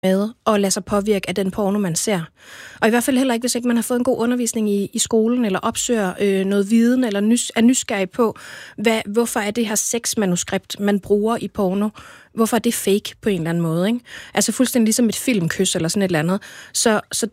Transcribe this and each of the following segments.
med og lade sig påvirke af den porno, man ser. Og i hvert fald heller ikke, hvis ikke man har fået en god undervisning i skolen, eller opsøger noget viden, eller er nysgerrig på, hvorfor er det her sexmanuskript, man bruger i porno, hvorfor er det fake på en eller anden måde, ikke? Altså fuldstændig ligesom et filmkys eller sådan et eller andet. Så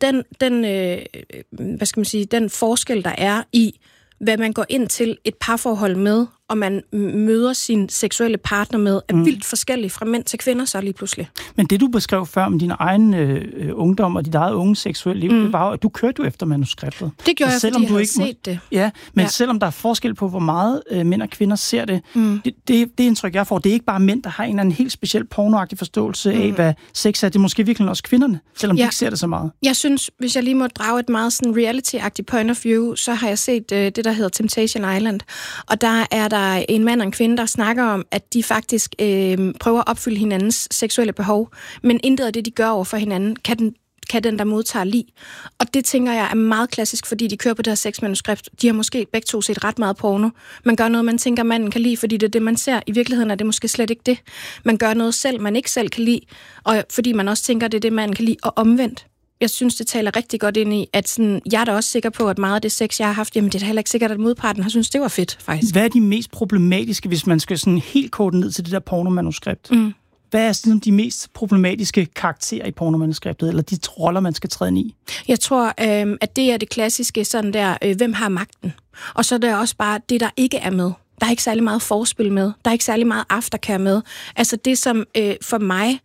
den forskel, der er i, hvad man går ind til et parforhold med, og man møder sin seksuelle partner med, er vildt forskellige fra mænd til kvinder, så lige pludselig. Men det, du beskrev før om din egen ungdom og dit eget unge seksuelle liv, det var jo, at du kørte jo efter manuskriptet. Det gjorde jeg, fordi jeg havde set det. Ja, men selvom der er forskel på, hvor meget mænd og kvinder ser det, det indtryk, jeg får, det er ikke bare mænd, der har en eller anden helt speciel pornoagtig forståelse af, hvad sex er. Det er måske virkelig også kvinderne, selvom de ikke ser det så meget. Jeg synes, hvis jeg lige må drage et meget sådan reality-agtigt point of view, så har jeg set det, der hedder Temptation Island. Og der er der en mand og en kvinde, der snakker om, at de faktisk prøver at opfylde hinandens seksuelle behov, men intet af det, de gør over for hinanden, kan den, der modtager lide. Og det, tænker jeg, er meget klassisk, fordi de kører på det her sexmanuskript. De har måske begge to set ret meget porno. Man gør noget, man tænker, manden kan lide, fordi det er det, man ser. I virkeligheden er det måske slet ikke det. Man gør noget selv, man ikke selv kan lide, og fordi man også tænker, det er det, manden kan lide, og omvendt. Jeg synes, det taler rigtig godt ind i, at sådan, jeg er da også sikker på, at meget af det sex, jeg har haft, jamen det er da heller ikke sikkert, at modparten har synes, det var fedt, faktisk. Hvad er de mest problematiske, hvis man skal sådan helt kort ned til det der pornomanuskript? Hvad er sådan de mest problematiske karakterer i pornomanuskriptet, eller de roller, man skal træde ind i? Jeg tror, at det er det klassiske, sådan der, hvem har magten? Og så er der også bare det, der ikke er med. Der er ikke særlig meget forspil med. Der er ikke særlig meget aftercare med. Altså det, som for mig,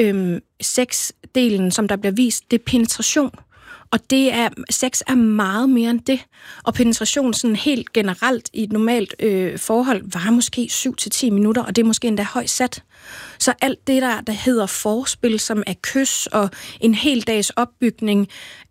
sexdelen, som der bliver vist, det er penetration. Og sex er meget mere end det. Og penetration sådan helt generelt i et normalt forhold var måske 7-10 minutter, og det er måske endda højt sat. Så alt det der hedder forspil, som er kys og en hel dags opbygning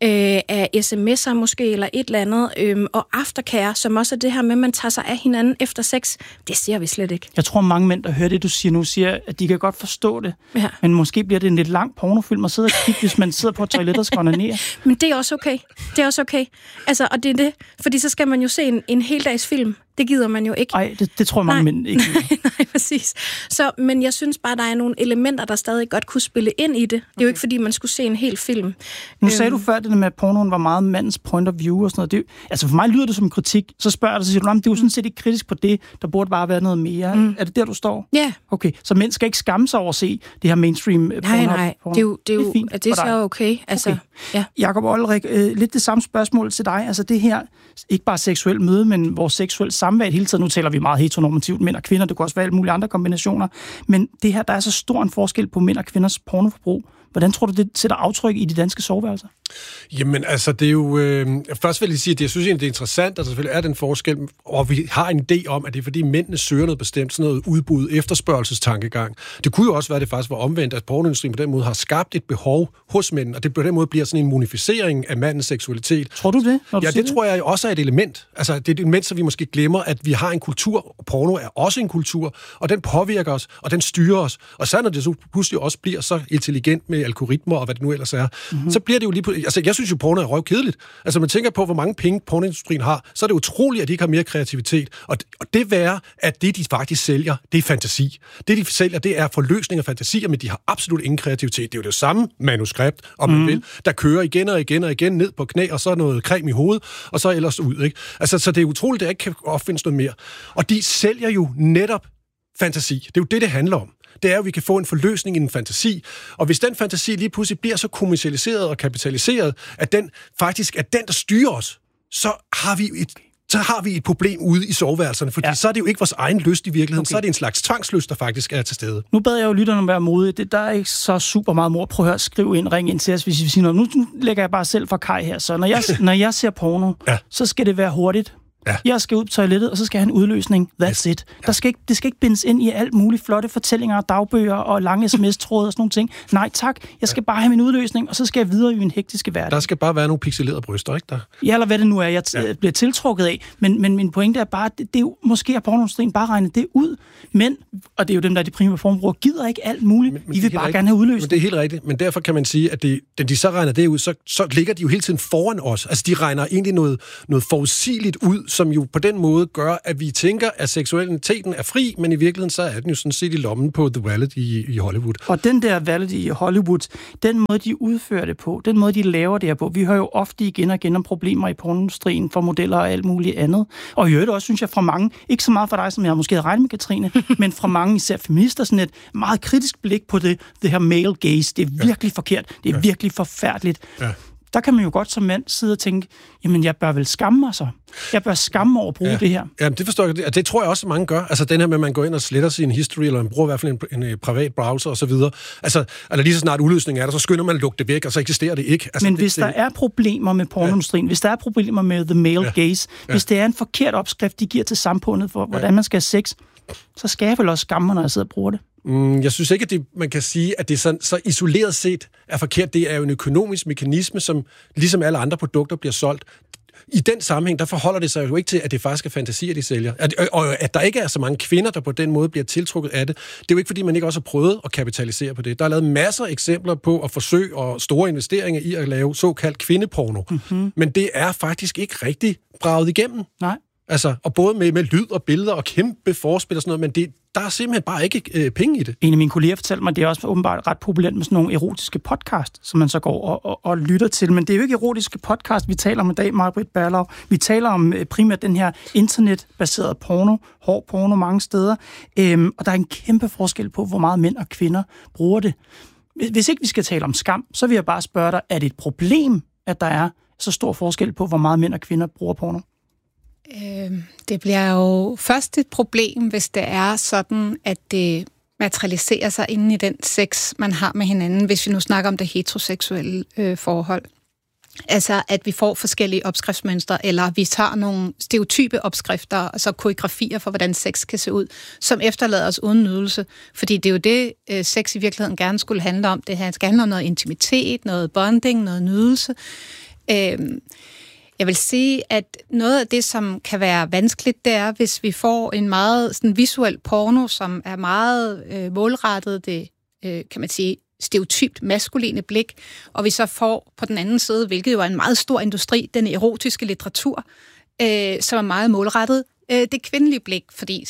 af sms'er måske, eller et eller andet, og aftercare, som også er det her med, at man tager sig af hinanden efter sex, det ser vi slet ikke. Jeg tror, mange mænd, der hører det, du siger nu, siger, at de kan godt forstå det, men måske bliver det en lidt lang pornofilm at sidde og kigge, hvis man sidder på toilettet og skal onanere. Men det er også okay. Det er også okay. Altså, og det er det, fordi så skal man jo se en hel dags film. Det gider man jo ikke. Nej, det tror mange mænd ikke. Nej, præcis. Men jeg synes bare, der er nogle elementer, der stadig godt kunne spille ind i det. Det er jo ikke, fordi man skulle se en hel film. Nu sagde du før, det med, at pornoen var meget mandens point of view og sådan noget. Altså for mig lyder det som en kritik. Så spørger jeg dig, så siger du, det er jo sådan set ikke kritisk på det. Der burde bare være noget mere. Er det der, du står? Ja. Yeah. Okay, så mænd skal ikke skamme sig over at se det her mainstream porno? Nej. Det er jo fint. Det er så okay. Altså, okay. Ja. Jakob Olrik, lidt det samme spørgsmål til dig. Altså det her, ikke bare seksuelt møde, men vores seksuelle samvær hele tiden. Nu taler vi meget heteronormativt, mænd og kvinder. Det kan også være alle mulige andre kombinationer. Men det her, der er så stor en forskel på mænd og kvinders pornoforbrug. Hvordan tror du, det sætter aftryk i de danske soveværelser? Jamen, altså, det er jo... først vil jeg sige, at jeg synes egentlig, det er interessant, at der selvfølgelig er den forskel, og vi har en idé om, at det er fordi mændene søger noget bestemt, sådan noget udbud, efterspørgelsestankegang. Det kunne jo også være, at det faktisk var omvendt, at pornoindustrien på den måde har skabt et behov hos mænd, og det på den måde bliver sådan en monificering af mandens seksualitet. Tror du det? Ja, det tror jeg også er et element. Altså, det er et element, så vi måske glemmer, at vi har en kultur, og porno er også en kultur, og den påvirker os, og den styrer os. Og så når det så pludselig også bliver så intelligent med algoritmer, og hvad det nu ellers er, så bliver det jo lige altså, jeg synes jo, porno er røvkedeligt. Altså, man tænker på, hvor mange penge pornoindustrien har, så er det utroligt, at de ikke har mere kreativitet. Og det være, at det, de faktisk sælger, det er fantasi. Det, de sælger, det er forløsning af fantasier, men de har absolut ingen kreativitet. Det er jo det samme manuskript, om man vil, der kører igen og igen og igen ned på knæ, og så noget creme i hovedet, og så ellers ud, ikke? Altså, så det er utroligt, at der ikke kan opfindes noget mere. Og de sælger jo netop fantasi. Det er jo det handler om. Det er jo, at vi kan få en forløsning i en fantasi. Og hvis den fantasi lige pludselig bliver så kommercialiseret og kapitaliseret, at den faktisk er den, der styrer os, så har vi et problem ude i soveværelserne, fordi så er det jo ikke vores egen lyst i virkeligheden, så er det en slags tvangslyst, der faktisk er til stede. Nu bad jeg jo lytterne om at være modige. Der er ikke så super meget mor. Prøv at høre, skriv ind, ring ind til os, hvis I siger noget. Nu lægger jeg bare selv for Kai her, så når jeg ser porno, så skal det være hurtigt. Ja. Jeg skal ud på toilettet, og så skal jeg have en udløsning. That's it. Det skal ikke bindes ind i alt muligt flotte fortællinger, dagbøger og lange sms-tråde og sådan nogle ting. Nej tak, jeg skal bare have min udløsning, og så skal jeg videre i en hektiske hverdag. Der skal bare være nogle pixelerede bryster, ikke der? Ja, eller hvad det nu er, jeg bliver tiltrukket af. Men min pointe er bare, at det er jo, måske er pornoindustrien bare regnet det ud. Men, og det er jo dem, der er de primære formbrugere, gider ikke alt muligt. De vil bare gerne have udløsning. Men det er helt rigtigt. Men derfor kan man sige, at de så regner det ud, så ligger de jo hele tiden foran os. Altså, de regner egentlig noget forudsigeligt ud, som jo på den måde gør, at vi tænker, at seksualiteten er fri, men i virkeligheden så er den jo sådan set i lommen på The Valet i Hollywood. Og den der Valet i Hollywood, den måde, de udfører det på, den måde, de laver det her på, vi hører jo ofte igen og igen om problemer i pornoindustrien for modeller og alt muligt andet. Og i øvrigt også, synes jeg, fra mange, ikke så meget for dig, som jeg måske havde regnet med, Katrine, men fra mange især feminister, sådan et meget kritisk blik på det her male gaze. Det er virkelig forkert. Det er virkelig forfærdeligt. Ja. Der kan man jo godt som mand sidde og tænke, jamen jeg bør vel skamme mig så. Jeg bør skamme mig over at bruge det her. Ja, det forstår jeg. Det tror jeg også, mange gør. Altså den her med, at man går ind og sletter sin history, eller man bruger i hvert fald en privat browser osv. Altså, eller lige så snart udløsning er der, så skynder man at lukke det væk, og så eksisterer det ikke. Altså, men hvis der er problemer med pornoindustrien, hvis der er problemer med the male gaze, hvis det er en forkert opskrift, de giver til samfundet for, hvordan man skal have sex, så skal jeg vel også skamme mig, når jeg sidder og bruger det. Jeg synes ikke, at man kan sige, at det så isoleret set er forkert. Det er jo en økonomisk mekanisme, som ligesom alle andre produkter bliver solgt. I den sammenhæng, der forholder det sig jo ikke til, at det faktisk er fantasier, de sælger. Og at der ikke er så mange kvinder, der på den måde bliver tiltrukket af det, det er jo ikke, fordi man ikke også har prøvet at kapitalisere på det. Der er lavet masser af eksempler på at forsøge og store investeringer i at lave såkaldt kvindeporno. Mm-hmm. Men det er faktisk ikke rigtig braget igennem. Nej. Altså, og både med lyd og billeder og kæmpe forspil og sådan noget, men der er simpelthen bare ikke penge i det. En af mine kolleger fortalte mig, at det er også åbenbart ret populært med sådan nogle erotiske podcast, som man så går og lytter til. Men det er jo ikke erotiske podcast, vi taler om i dag, Maj-Britt Berlau. Vi taler om primært den her internetbaserede porno, hård porno mange steder. Og der er en kæmpe forskel på, hvor meget mænd og kvinder bruger det. Hvis ikke vi skal tale om skam, så vil jeg bare spørge dig, er det et problem, at der er så stor forskel på, hvor meget mænd og kvinder bruger porno? Det bliver jo først et problem, hvis det er sådan, at det materialiserer sig inden i den sex, man har med hinanden, hvis vi nu snakker om det heteroseksuelle forhold. Altså, at vi får forskellige opskriftsmønstre, eller vi tager nogle stereotype opskrifter, altså koreografier for, hvordan sex kan se ud, som efterlader os uden nydelse. Fordi det er jo det, sex i virkeligheden gerne skulle handle om. Det her skal handle om noget intimitet, noget bonding, noget nydelse. Jeg vil sige, at noget af det, som kan være vanskeligt, det er, hvis vi får en meget sådan, visuel porno, som er meget målrettet det, kan man sige, stereotypt maskuline blik, og vi så får på den anden side, hvilket jo er en meget stor industri, den erotiske litteratur, som er meget målrettet det kvindelige blik, fordi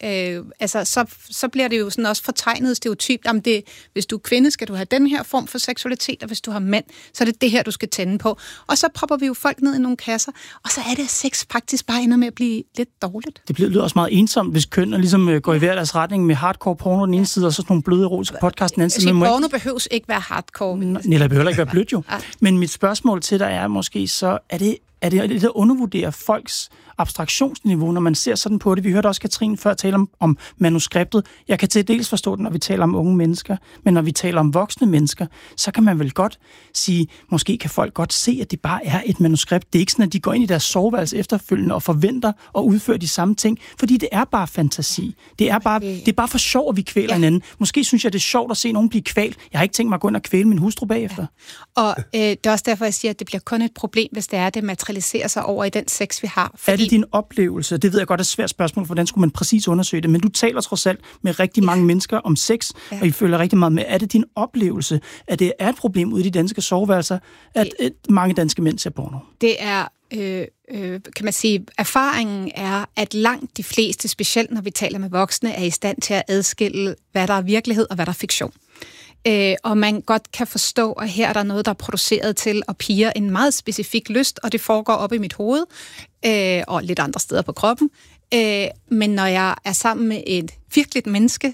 så bliver det jo sådan også fortegnet stereotypt, om det, hvis du er kvinde, skal du have den her form for seksualitet, og hvis du har mænd, så er det det her, du skal tænde på. Og så propper vi jo folk ned i nogle kasser, og så er det, at sex faktisk bare ender med at blive lidt dårligt. Det lyder også meget ensomt, hvis køn ligesom går i hver deres retning med hardcore porno den ene side, og så nogle bløde erotiske podcast den anden side. Porno behøves ikke være hardcore. Nej, det behøver ikke være blødt jo. Men mit spørgsmål til dig er måske så, er det lidt at undervurdere folks abstraktionsniveau, når man ser sådan på det. Vi hørte også Katrine før tale om manuskriptet. Jeg kan til dels forstå det, når vi taler om unge mennesker, men når vi taler om voksne mennesker, så kan man vel godt sige, måske kan folk godt se, at det bare er et manuskript. Det er ikke sådan, at de går ind i deres soveværelse efterfølgende og forventer at udføre de samme ting, fordi det er bare fantasi. Det er bare for sjov, at vi kvæler hinanden. Måske synes jeg, det er sjovt at se nogen blive kvalt. Jeg har ikke tænkt mig at gå ind og kvæle min hustru bagefter. Ja. Og det er også derfor, jeg siger, at det bliver kun et problem, hvis det er, at det materialiserer sig over i den sex, vi har. Fordi... Er det din oplevelse? Det ved jeg godt er et svært spørgsmål, for hvordan skulle man præcis undersøge det, men du taler trods alt med rigtig mange mennesker om sex, og I føler rigtig meget med. Er det din oplevelse, at det er et problem ude i de danske soveværelser, at mange danske mænd ser porno? Det er... kan man sige, erfaringen er, at langt de fleste, specielt når vi taler med voksne, er i stand til at adskille, hvad der er virkelighed og hvad der er fiktion. Og man godt kan forstå, at her er der noget, der er produceret til at pirre en meget specifik lyst, og det foregår op i mit hoved, og lidt andre steder på kroppen. Men når jeg er sammen med et virkeligt menneske,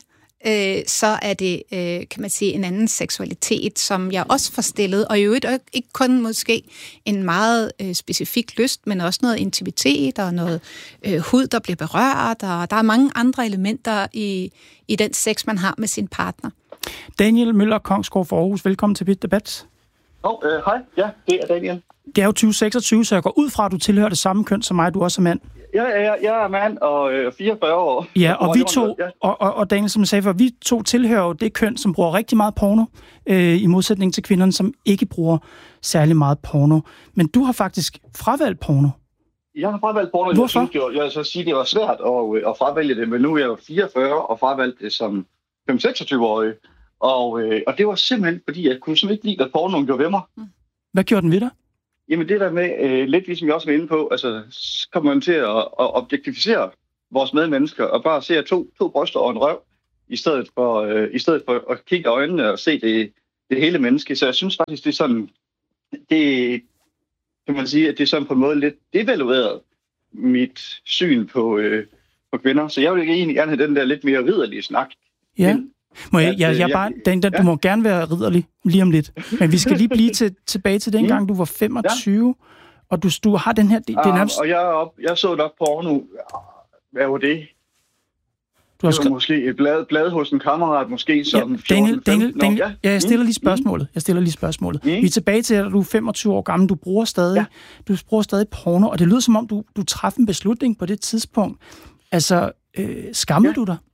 så er det, kan man sige, en anden seksualitet, som jeg også får stillet, og i øvrigt ikke kun måske en meget specifik lyst, men også noget intimitet og noget hud, der bliver berørt, og der er mange andre elementer i den sex, man har med sin partner. Daniel Møller Kongsgaard for Aarhus, velkommen til Bit Debat. Hej, ja, det er Daniel. Det er jo 2026, så jeg går ud fra, at du tilhører det samme køn som mig, du også er mand. Jeg er mand og 44 år. Ja, og vi to, og Daniel, som jeg sagde før, vi to tilhører jo det køn, som bruger rigtig meget porno, i modsætning til kvinderne, som ikke bruger særlig meget porno. Men du har faktisk fravalgt porno. Jeg har fravalgt porno. Hvorfor? Jeg vil så sige, det var svært at fravælge det, men nu er jeg jo 44 og fravalgt det som 25-26-årig. Og det var simpelthen, fordi jeg kunne simpelthen ikke lide, at pornoen gjorde ved mig. Hvad gjorde den ved dig? Jamen det der med, lidt ligesom jeg også var inde på, altså så kommer man til at objektificere vores medmennesker og bare se to bryster og en røv, i stedet for at kigge øjnene og se det hele menneske. Så jeg synes faktisk, det er sådan, det kan man sige, at det er sådan på en måde lidt devalueret mit syn på kvinder. Så jeg vil egentlig gerne have den der lidt mere ridderlige snak. Ja. Må du må gerne være ridderlig lige om lidt. Men vi skal lige blive tilbage til dengang, du var 25, og du har den her... Og jeg så nok porno. Hvad var det? Det var måske et blad hos en kammerat, måske som... Daniel, jeg stiller lige spørgsmålet. Vi er tilbage til, at du er 25 år gammel. Du bruger stadig porno, og det lyder som om, du træffede en beslutning på det tidspunkt. Altså, skammer du dig?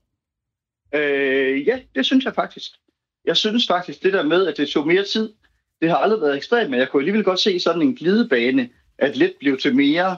Ja, det synes jeg faktisk. Jeg synes faktisk, det der med, at det tog mere tid, det har aldrig været ekstremt, men jeg kunne alligevel godt se sådan en glidebane, at lidt blev til mere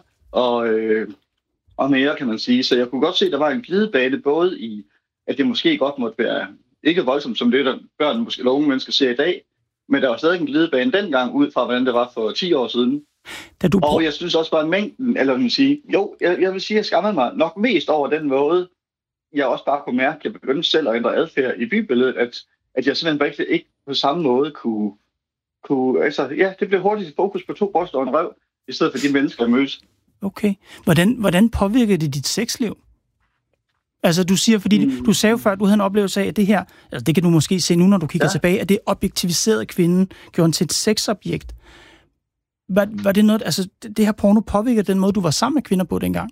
og mere, kan man sige. Så jeg kunne godt se, at der var en glidebane, både i, at det måske godt måtte være ikke voldsomt som det, der børn måske, eller unge mennesker ser i dag, men der var stadig en glidebane dengang, ud fra hvordan det var for 10 år siden. Og jeg synes også bare mængden, eller man sige, jeg vil sige, at jeg skammede mig nok mest over den måde, jeg også bare kunne mærke, at jeg begyndte selv at ændre adfærd i bybilledet, at jeg simpelthen bare ikke på samme måde kunne altså, ja, det blev hurtigt fokus på 2 bryster og en røv, i stedet for de mennesker, der mødes. Okay. Hvordan påvirker det dit sexliv? Altså, du siger, fordi du sagde jo før, at du havde en oplevelse af, at det her, altså det kan du måske se nu, når du kigger tilbage, at det objektiviserede kvinden gjorde til et sexobjekt. Var det noget, altså det her porno påvirker den måde, du var sammen med kvinder på dengang?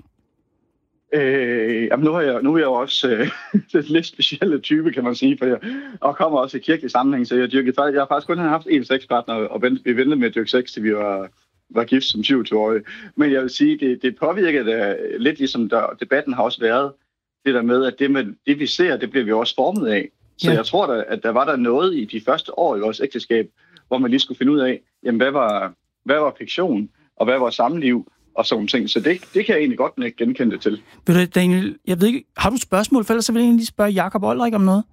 Jamen nu er jeg jo også den lidt specielle type, kan man sige, for jeg kommer også i kirkelig sammenhæng, så jeg har faktisk kun haft en sexpartner, og vi ventede med at dyrke sex, til vi var gift som 27-årige. Men jeg vil sige, det påvirker lidt ligesom debatten har også været, det der med, at det vi ser, det bliver vi også formet af. Så jeg tror da, at der var noget i de første år i vores ægteskab, hvor man lige skulle finde ud af, jamen hvad var fiktion, og hvad var samliv, og sådan ting. Så det kan jeg egentlig godt genkende det til. Ved du, Daniel, jeg ved ikke, har du spørgsmål, for ellers så vil jeg egentlig lige spørge Jakob Olrik om noget?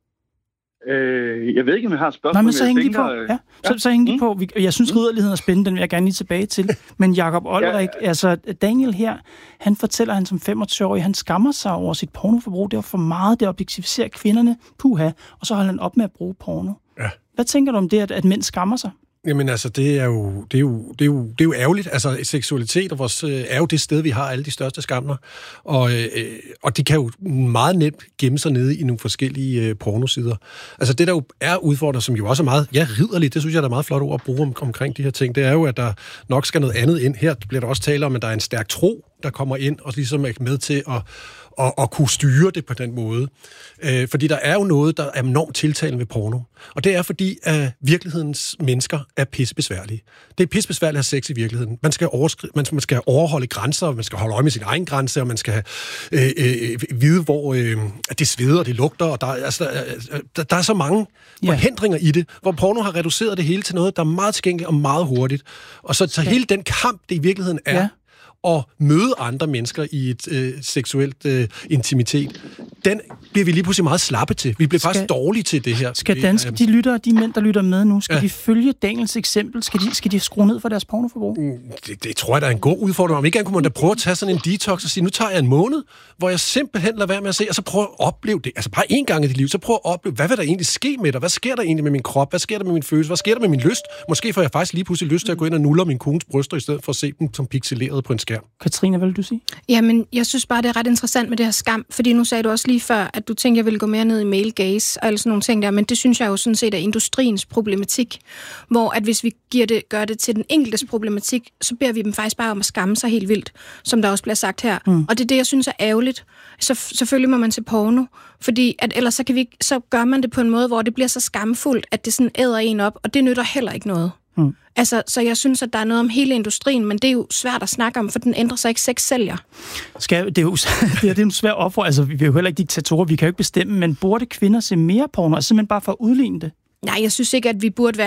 Jeg ved ikke, om jeg har et spørgsmål. Nej, men så hænger de på. Så hænger de på. Jeg synes, ridderligheden er spændende, den vil jeg gerne lige tilbage til. Men Jakob Olrik, altså Daniel her, han fortæller, at han som 25-årig, han skammer sig over sit pornoforbrug. Det var for meget, det objektiviserer kvinderne, puha, og så holder han op med at bruge porno. Ja. Hvad tænker du om det, at mænd skammer sig? Jamen altså, det er jo ærgerligt. Altså, seksualitet er jo det sted, vi har alle de største skammer. Og de kan jo meget nemt gemme sig nede i nogle forskellige pornosider. Altså, det der jo er udfordret, som jo også er meget, ridderligt, det synes jeg, der er meget flot ord at bruge omkring de her ting, det er jo, at der nok skal noget andet ind. Her bliver der også tale om, at der er en stærk tro, der kommer ind og ligesom er med til at kunne styre det på den måde. Fordi der er jo noget, der er enormt tiltalende ved porno. Og det er fordi, at virkelighedens mennesker er pissebesværlige. Det er pissebesværligt at have sex i virkeligheden. Man skal overholde grænser, man skal holde øje med sin egen grænse, og man skal vide, hvor det sveder, og det lugter, og der er så mange forhindringer i det, hvor porno har reduceret det hele til noget, der er meget tilgængeligt og meget hurtigt. Og så hele den kamp, det i virkeligheden er, at møde andre mennesker i et seksuelt intimitet, den bliver vi lige pludselig meget slappe til. Vi bliver faktisk dårlige til det her. Skal de mænd, der lytter med nu, skal de følge Daniels eksempel? Skal de skrue ned for deres pornoforbrug? Det tror jeg, der er en god udfordring. Om ikke kunne man da prøve at tage sådan en detox og sige, nu tager jeg en måned, hvor jeg simpelthen lader være med at se, og så prøve at opleve det. Altså bare én gang i dit liv, så prøv at opleve, hvad vil der egentlig ske med dig? Hvad sker der egentlig med min krop? Hvad sker der med min følelse? Hvad sker der med min lyst? Måske får jeg faktisk lige pludselig lyst til at gå ind og nulle min kones bryster, i stedet for at se dem som pixeleret på en skærm. Katrine, hvad vil du sige? Jamen, jeg synes bare, det er ret interessant med det her skam, fordi nu sagde du også lige før, at du tænkte, jeg ville gå mere ned i male gaze og alle sådan nogle ting der, men det synes jeg jo sådan set er industriens problematik, hvor at hvis vi gør det til den enkeltes problematik, så beder vi dem faktisk bare om at skamme sig helt vildt, som der også bliver sagt her. Og det er det, jeg synes er ærgerligt. Så selvfølgelig må man til porno, fordi at ellers så gør man det på en måde, hvor det bliver så skamfuldt, at det sådan æder en op, og det nytter heller ikke noget. Altså, så jeg synes, at der er noget om hele industrien, men det er jo svært at snakke om, for den ændrer sig ikke, sex sælger. Det er en svær opfordring. Altså, vi er jo heller ikke diktatorer, vi kan jo ikke bestemme, men burde kvinder se mere porno, altså simpelthen bare for at udligne det? Nej, jeg synes ikke, at vi burde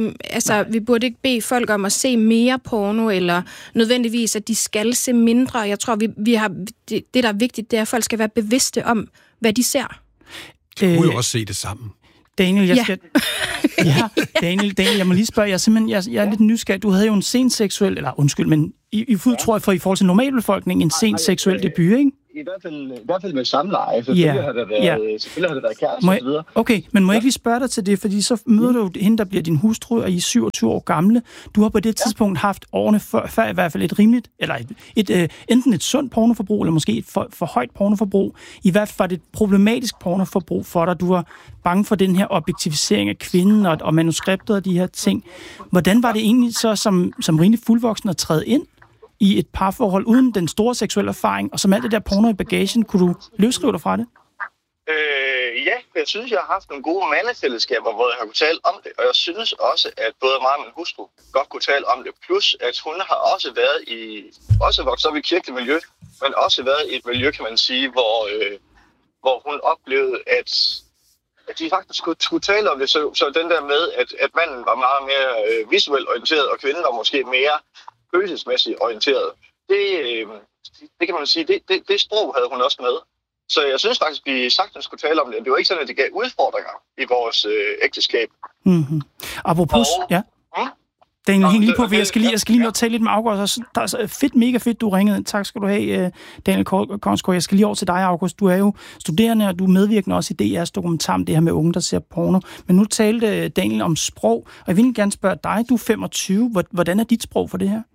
vi burde ikke bede folk om at se mere porno, eller nødvendigvis, at de skal se mindre. Jeg tror, vi har det, der er vigtigt, det er, at folk skal være bevidste om, hvad de ser. De kunne jo også se det sammen. Daniel, Daniel, jeg må lige spørge, jeg er lidt nysgerrig. Du havde jo en sen seksuel, men I tror jeg for i forhold til normalbefolkningen, en sen seksuel debut, ikke? I hvert fald med samleje. Selvfølgelig har det været kæreste og så videre. Okay, men må jeg ikke lige spørge dig til det, fordi så møder du hende, der bliver din hustru, og I er 27 år gamle. Du har på det tidspunkt haft årene før i hvert fald et rimeligt, eller enten et sundt pornoforbrug, eller måske et for højt pornoforbrug. I hvert fald var det et problematisk pornoforbrug for dig. Du var bange for den her objektivisering af kvinden og manuskriptet og de her ting. Hvordan var det egentlig så som rimelig fuldvoksen at træde ind i et parforhold uden den store seksuelle erfaring, og som alt det der porno i bagagen, kunne du løsrive dig fra det? Ja, jeg synes, jeg har haft nogle gode mandefællesskaber, hvor jeg har kunnet tale om det, og jeg synes også, at både mig og min hustru godt kunne tale om det. Plus, at hun har også været også vokset op i kirkeligt miljø, men også været i et miljø, kan man sige, hvor hun oplevede, at de faktisk skulle tale om det. Så den der med, at manden var meget mere visuelt orienteret, og kvinden var måske mere følelsesmæssigt orienteret. Det kan man sige, det sprog havde hun også med. Så jeg synes faktisk, at vi sagtens skulle tale om det. Det var ikke sådan, at det gav udfordringer i vores ægteskab. Mm-hmm. Apropos, Daniel, hæng lige på, for jeg skal lige nå at tale lidt med August. Der er mega fedt, du ringede. Tak skal du have, Daniel Kongsgaard. Jeg skal lige over til dig, August. Du er jo studerende, og du er medvirkende også i DR's dokumentar om det her med unge, der ser porno. Men nu talte Daniel om sprog, og jeg vil gerne spørge dig, du er 25. Hvordan er dit sprog for det her?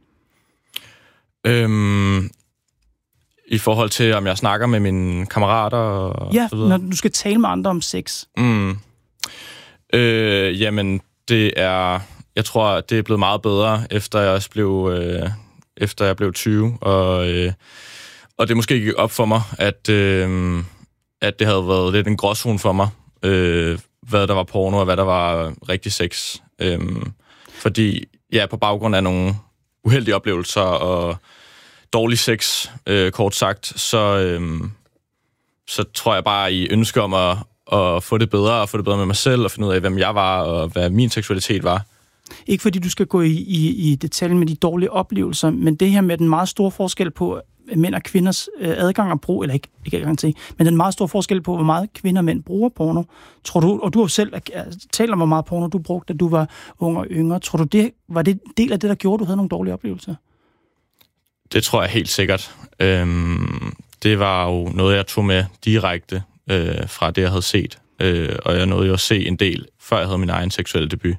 I forhold til, om jeg snakker med mine kammerater og så videre? Når du skal tale med andre om sex. Jamen, jeg tror, det er blevet meget bedre, efter jeg blev 20, og det måske gik op for mig, at det havde været lidt en gråzone for mig, hvad der var porno, og hvad der var rigtig sex. Fordi, på baggrund af nogle uheldige oplevelser og dårlig sex, kort sagt, så tror jeg bare, I ønsker om at få det bedre, og få det bedre med mig selv, og finde ud af, hvem jeg var, og hvad min seksualitet var. Ikke fordi du skal gå i detaljen med de dårlige oplevelser, men det her med den meget store forskel på mænd og kvinders adgang og brug, eller ikke adgang til, men den meget store forskel på, hvor meget kvinder og mænd bruger porno. Tror du, og du har selv talt om, hvor meget porno du brugte, da du var ung og yngre. Tror du, var det del af det, der gjorde, at du havde nogle dårlige oplevelser? Det tror jeg helt sikkert. Det var jo noget, jeg tog med direkte fra det, jeg havde set. Og jeg nåede jo at se en del, før jeg havde min egen seksuelle debut.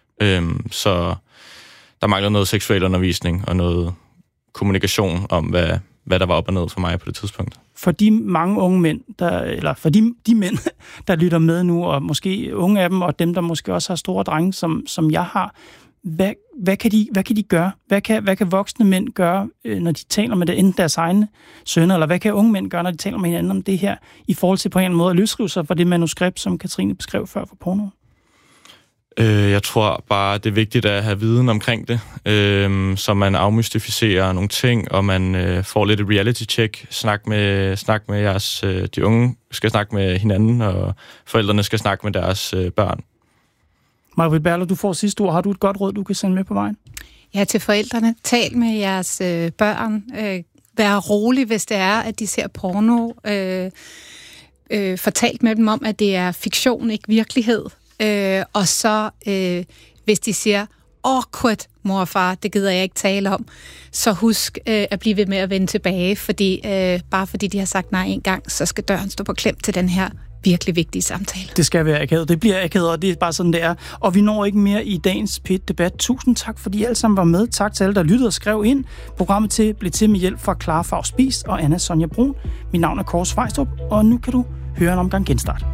Så der manglede noget seksuel undervisning og noget kommunikation om, hvad der var op og ned for mig på det tidspunkt. For de mange unge mænd, for de mænd, der lytter med nu, og måske unge af dem, og dem, der måske også har store drenge, som jeg har, hvad kan de gøre? Hvad kan voksne mænd gøre, når de taler med det, enten deres egne sønner, eller hvad kan unge mænd gøre, når de taler med hinanden om det her, i forhold til på en eller anden måde at løsrive sig fra det manuskript, som Katrine beskrev før for porno? Jeg tror bare, det er vigtigt at have viden omkring det, så man afmystificerer nogle ting, og man får lidt et reality-check. Snak med jeres... De unge skal snakke med hinanden, og forældrene skal snakke med deres børn. Maj-Britt Berler, du får sidste ord. Har du et godt råd, du kan sende med på vejen? Ja, til forældrene. Tal med jeres børn. Vær rolig, hvis det er, at de ser porno. Fortalt med dem om, at det er fiktion, ikke virkelighed. Og så, hvis de siger, awkward, mor og far, det gider jeg ikke tale om, så husk at blive ved med at vende tilbage, fordi bare fordi de har sagt nej en gang, så skal døren stå på klem til den her virkelig vigtige samtale. Det skal være akavet. Det bliver akavet, og det er bare sådan, det er. Og vi når ikke mere i dagens P1-debat. Tusind tak, fordi I alle sammen var med. Tak til alle, der lyttede og skrev ind. Programmet blev til med hjælp fra Clara Faust Spies og Anna Sonja Brun. Mit navn er Kåre Svejstrup, og nu kan du høre en omgang genstart.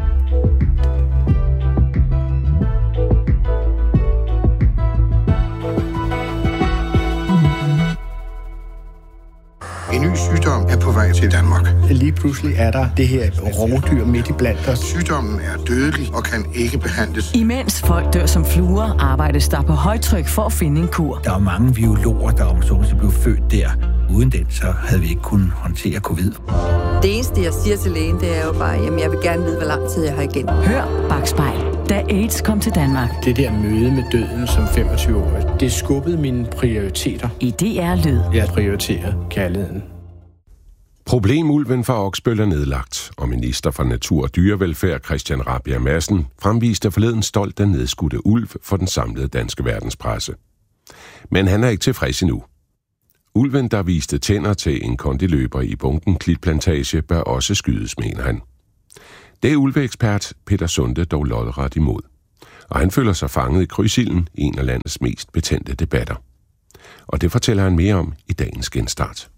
En ny sygdom er på vej til Danmark. Lige pludselig er der det her rovdyr midt i blandt os. Sygdommen er dødelig og kan ikke behandles. Imens folk dør som fluer, arbejdes der på højtryk for at finde en kur. Der er mange biologer, der blev født der. Uden den, så havde vi ikke kunnet håndtere covid. Det eneste, jeg siger til lægen, det er jo bare, jamen jeg vil gerne vide, hvor lang tid jeg har igen. Hør Bakspejl, da AIDS kom til Danmark. Det der møde med døden som 25-årig, det skubbede mine prioriteter. I DR Lyd. Jeg prioriterer kærligheden. Problemulven fra Oksbøl er nedlagt, og minister for Natur og Dyrevelfærd Christian Rabjerg Madsen fremviste forleden stolt den nedskudte ulv for den samlede danske verdenspresse. Men han er ikke tilfreds endnu. Ulven, der viste tænder til en kondiløber i Bunken Klitplantage, bør også skydes, mener han. Det er ulveekspert Peter Sunde dog lodret imod, og han føler sig fanget i krydsilden i en af landets mest betændte debatter. Og det fortæller han mere om i dagens genstart.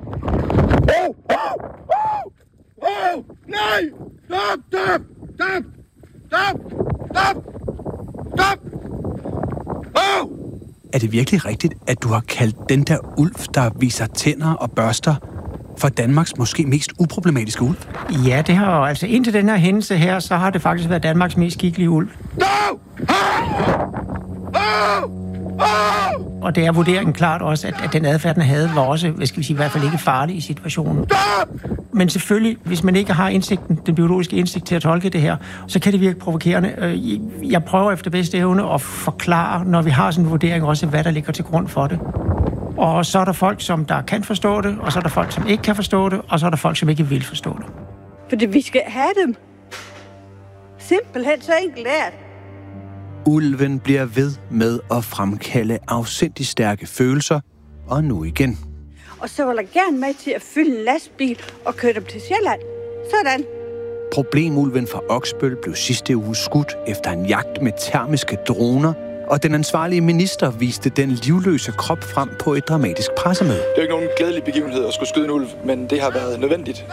Nej! Stop! Er det virkelig rigtigt, at du har kaldt den der ulv, der viser tænder og børster, for Danmarks måske mest uproblematiske ulv? Ja, det har altså indtil den her hændelse her, så har det faktisk været Danmarks mest skikkelige ulv. Og det er vurderingen klart også, at den adfærd, den havde, var også, hvad skal vi sige, i hvert fald ikke farlig i situationen. Men selvfølgelig, hvis man ikke har indsigten, den biologiske indsigt til at tolke det her, så kan det virke provokerende. Jeg prøver efter bedste evne at forklare, når vi har sådan en vurdering, også hvad der ligger til grund for det. Og så er der folk, som der kan forstå det, og så er der folk, som ikke kan forstå det, og så er der folk, som ikke vil forstå det. Fordi vi skal have dem. Simpelthen så enkelt er det. Ulven bliver ved med at fremkalde afsindigt stærke følelser, og nu igen. Og så var der gerne med til at fylde en lastbil og køre dem til Sjælland. Sådan. Problemulven fra Oksbøl blev sidste uge skudt efter en jagt med termiske droner, og den ansvarlige minister viste den livløse krop frem på et dramatisk pressemøde. Det er ikke nogen glædelig begivenhed at skulle skyde en ulv, men det har været nødvendigt.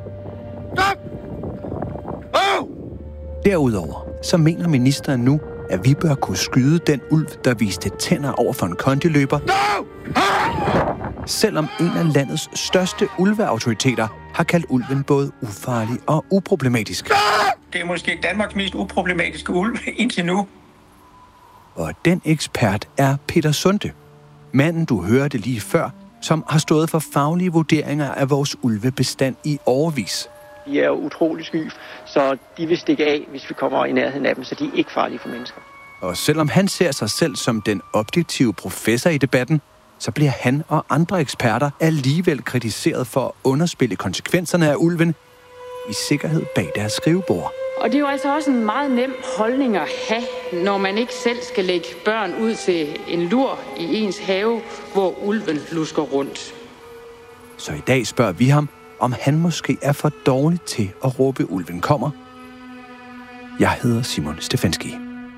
Derudover så mener ministeren nu, at vi bør kunne skyde den ulv, der viste tænder over for en kondiløber. Selvom en af landets største ulveautoriteter har kaldt ulven både ufarlig og uproblematisk. Det er måske Danmarks mest uproblematiske ulv indtil nu. Og den ekspert er Peter Sunde. Manden, du hørte lige før, som har stået for faglige vurderinger af vores ulvebestand i årevis. De er jo utrolig sky, så de vil stikke af, hvis vi kommer i nærheden af dem, så de er ikke farlige for mennesker. Og selvom han ser sig selv som den objektive professor i debatten, så bliver han og andre eksperter alligevel kritiseret for at underspille konsekvenserne af ulven i sikkerhed bag deres skrivebord. Og det er jo altså også en meget nem holdning at have, når man ikke selv skal lægge børn ud til en lur i ens have, hvor ulven lusker rundt. Så i dag spørger vi ham, om han måske er for dårlig til at råbe ulven kommer. Jeg hedder Simon Stefanski.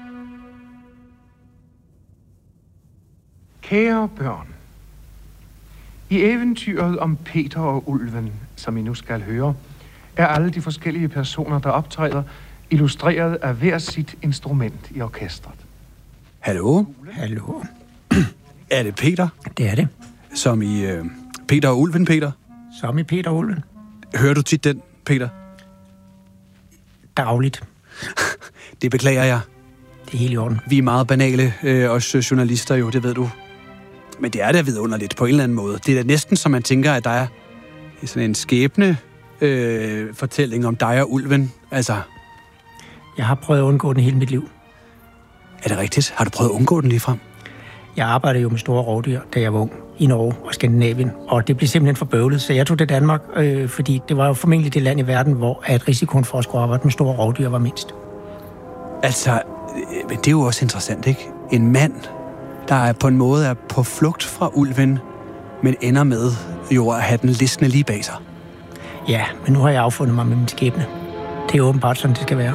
Kære børn, i eventyret om Peter og ulven, som I nu skal høre, er alle de forskellige personer, der optræder, illustreret af hver sit instrument i orkestret. Hallo? Hallo. Er det Peter? Det er det. Som i Peter og ulven, Peter? Som i Peter og ulven. Hører du tit den, Peter? Dagligt. Det beklager jeg. Det er helt i orden. Vi er meget banale, os journalister jo, det ved du. Men det er da vidunderligt på en eller anden måde. Det er da næsten, som man tænker, at der er sådan en skæbne fortælling om dig og ulven. Altså. Jeg har prøvet at undgå den hele mit liv. Er det rigtigt? Har du prøvet at undgå den lige frem? Jeg arbejdede jo med store rovdyr, da jeg var ung, i Norge og Skandinavien, og det blev simpelthen for bøvlet, så jeg tog til Danmark, fordi det var jo formentlig det land i verden, hvor at risikoen for at skulle arbejde med store rovdyr var mindst. Altså, det er jo også interessant, ikke? En mand, der på en måde er på flugt fra ulven, men ender med jo at have den listende lige bag sig. Ja, men nu har jeg affundet mig med min skæbne. Det er åbenbart sådan, det skal være.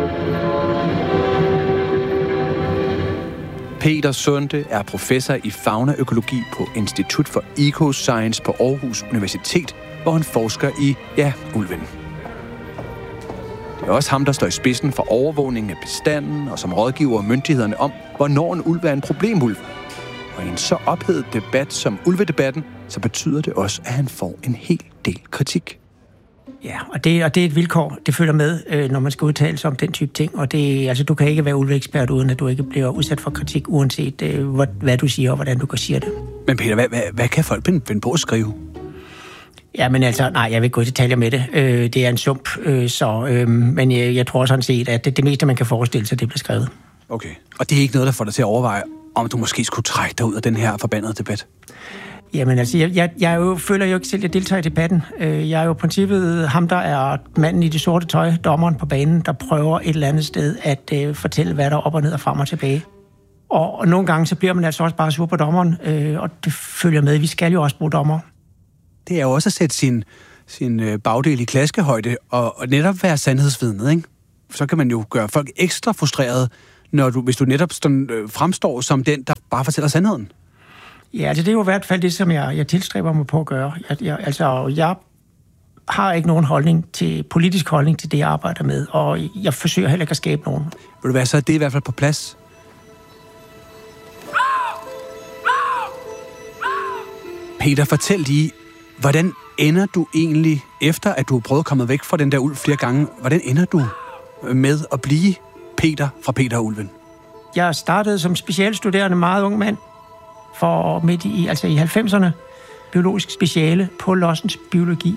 Peter Sunde er professor i faunaøkologi på Institut for Ecoscience på Aarhus Universitet, hvor han forsker i, ulven. Det er også ham, der står i spidsen for overvågningen af bestanden og som rådgiver myndighederne om, hvornår en ulv er en problemulv. Og i en så ophedet debat som ulvedebatten, så betyder det også, at han får en hel del kritik. Ja, og det er et vilkår, det følger med, når man skal udtale sig om den type ting. Og du kan ikke være ulveekspert, uden at du ikke bliver udsat for kritik, uanset hvad du siger og hvordan du siger det. Men Peter, hvad kan folk finde på at skrive? Ja, men altså, nej, jeg vil ikke gå i detaljer med det. Det er en sump, men jeg tror sådan set, at det meste, man kan forestille sig, det bliver skrevet. Okay, og det er ikke noget, der får dig til at overveje, om du måske skulle trække dig ud af den her forbandede debat? Jamen altså, jeg føler jo ikke selv, at jeg deltager i debatten. Jeg er jo i princippet ham, der er manden i det sorte tøj, dommeren på banen, der prøver et eller andet sted at fortælle, hvad der er op og ned og frem og tilbage. Og nogle gange, så bliver man altså også bare sur på dommeren, og det følger med. Vi skal jo også bruge dommer. Det er jo også at sætte sin bagdel i klaskehøjde og netop være sandhedsvidnet, ikke? Så kan man jo gøre folk ekstra frustrerede, hvis du netop fremstår som den, der bare fortæller sandheden. Ja, altså det er jo i hvert fald det, som jeg tilstræber mig på at gøre. Jeg har ikke nogen politisk holdning til det, jeg arbejder med, og jeg forsøger heller ikke at skabe nogen. Vil du være så, det er i hvert fald på plads? Peter, fortæl lige, hvordan ender du egentlig, efter at du har prøvet at komme væk fra den der ulv flere gange, hvordan ender du med at blive Peter fra Peter og Ulven? Jeg startede som specialstuderende meget ung mand, for midt i 90'erne, biologisk speciale på lossens biologi.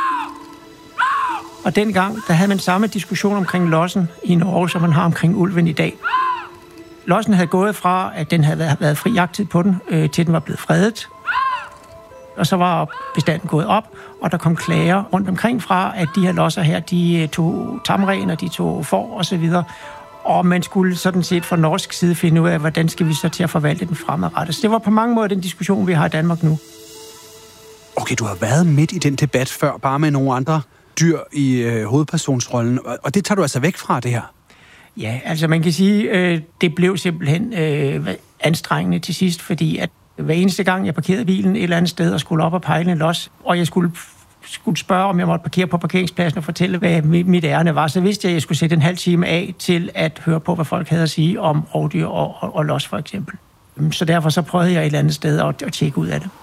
Og dengang, der havde man samme diskussion omkring lossen i Norge, som man har omkring ulven i dag. Lossen havde gået fra, at den havde været fri jagttid på den, til den var blevet fredet. Og så var bestanden gået op, og der kom klager rundt omkring fra, at de her losser her, de tog tamren, og de tog får og så videre. Og man skulle sådan set fra norsk side finde ud af, hvordan skal vi så til at forvalte den fremadrettet. Så det var på mange måder den diskussion, vi har i Danmark nu. Okay, du har været midt i den debat før, bare med nogle andre dyr i hovedpersonsrollen, og det tager du altså væk fra, det her? Ja, altså man kan sige, det blev simpelthen anstrengende til sidst, fordi at hver eneste gang, jeg parkerede bilen et eller andet sted og skulle op og pejle en los, og jeg skulle spørge, om jeg måtte parkere på parkeringspladsen og fortælle, hvad mit ærne var, så vidste jeg, at jeg skulle sætte en halv time af til at høre på, hvad folk havde at sige om rovdyr og los for eksempel. Så derfor så prøvede jeg et eller andet sted at tjekke ud af det.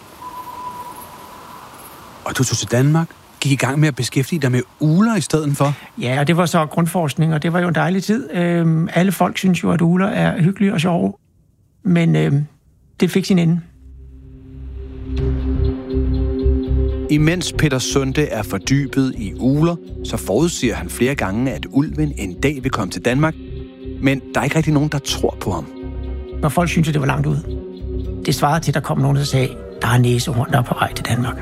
Og du tog til Danmark, gik i gang med at beskæftige dig med ugler i stedet for? Ja, og det var så grundforskning, og det var jo en dejlig tid. Alle folk synes jo, at ugler er hyggelige og sjove, men det fik sin ende. Imens Peter Sunde er fordybet i ugler, så forudsiger han flere gange, at ulven en dag vil komme til Danmark. Men der er ikke rigtig nogen, der tror på ham. Når folk synes, at det var langt ude. Det svarede til, at der kom nogen, der sagde, der er næsehorn, der er på vej til Danmark.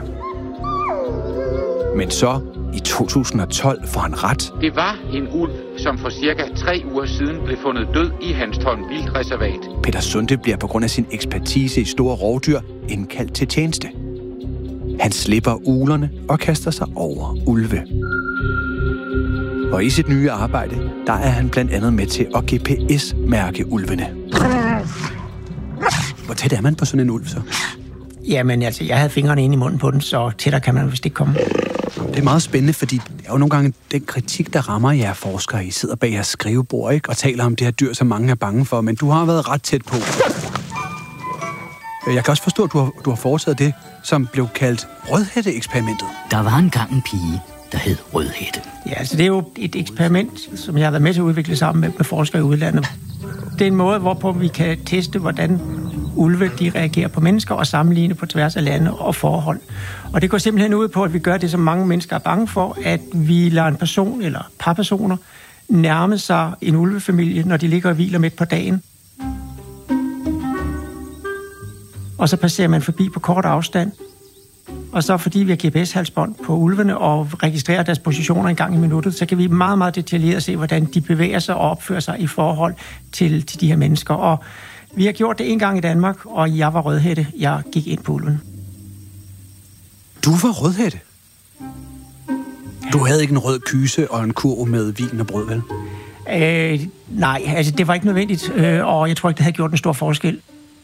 Men så, i 2012, får han ret. Det var en ulv, som for cirka 3 uger siden blev fundet død i Hanstholm Vildreservat. Peter Sunde bliver på grund af sin ekspertise i store rovdyr indkaldt til tjeneste. Han slipper uglerne og kaster sig over ulve. Og i sit nye arbejde, der er han blandt andet med til at GPS-mærke ulvene. Hvor tæt er man på sådan en ulv så? Jamen altså, jeg havde fingrene inde i munden på den, så tættere kan man vist ikke komme. Det er meget spændende, fordi det er jo nogle gange den kritik, der rammer jer forskere. I sidder bag jeres skrivebord, ikke? Og taler om det her dyr, som mange er bange for, men du har været ret tæt på. Jeg kan også forstå, at du har foretaget det, som blev kaldt Rødhætte-eksperimentet. Der var engang en pige, der hed Rødhætte. Ja, altså det er jo et eksperiment, som jeg har været med til at udvikle sammen med forskere i udlandet. Det er en måde, hvorpå vi kan teste, hvordan ulve de reagerer på mennesker og sammenligne på tværs af lande og forhold. Og det går simpelthen ud på, at vi gør det, som mange mennesker er bange for, at vi lader en person eller par personer nærme sig en ulvefamilie, når de ligger og hviler midt på dagen. Og så passerer man forbi på kort afstand. Og så fordi vi har GPS-halsbånd på ulvene og registrerer deres positioner en gang i minuttet, så kan vi meget, meget detaljeret se, hvordan de bevæger sig og opfører sig i forhold til de her mennesker. Og vi har gjort det en gang i Danmark, og jeg var Rødhætte. Jeg gik ind på ulven. Du var Rødhætte? Du havde ikke en rød kyse og en kurv med vin og brød, vel? Nej, altså det var ikke nødvendigt, og jeg tror ikke, det havde gjort en stor forskel.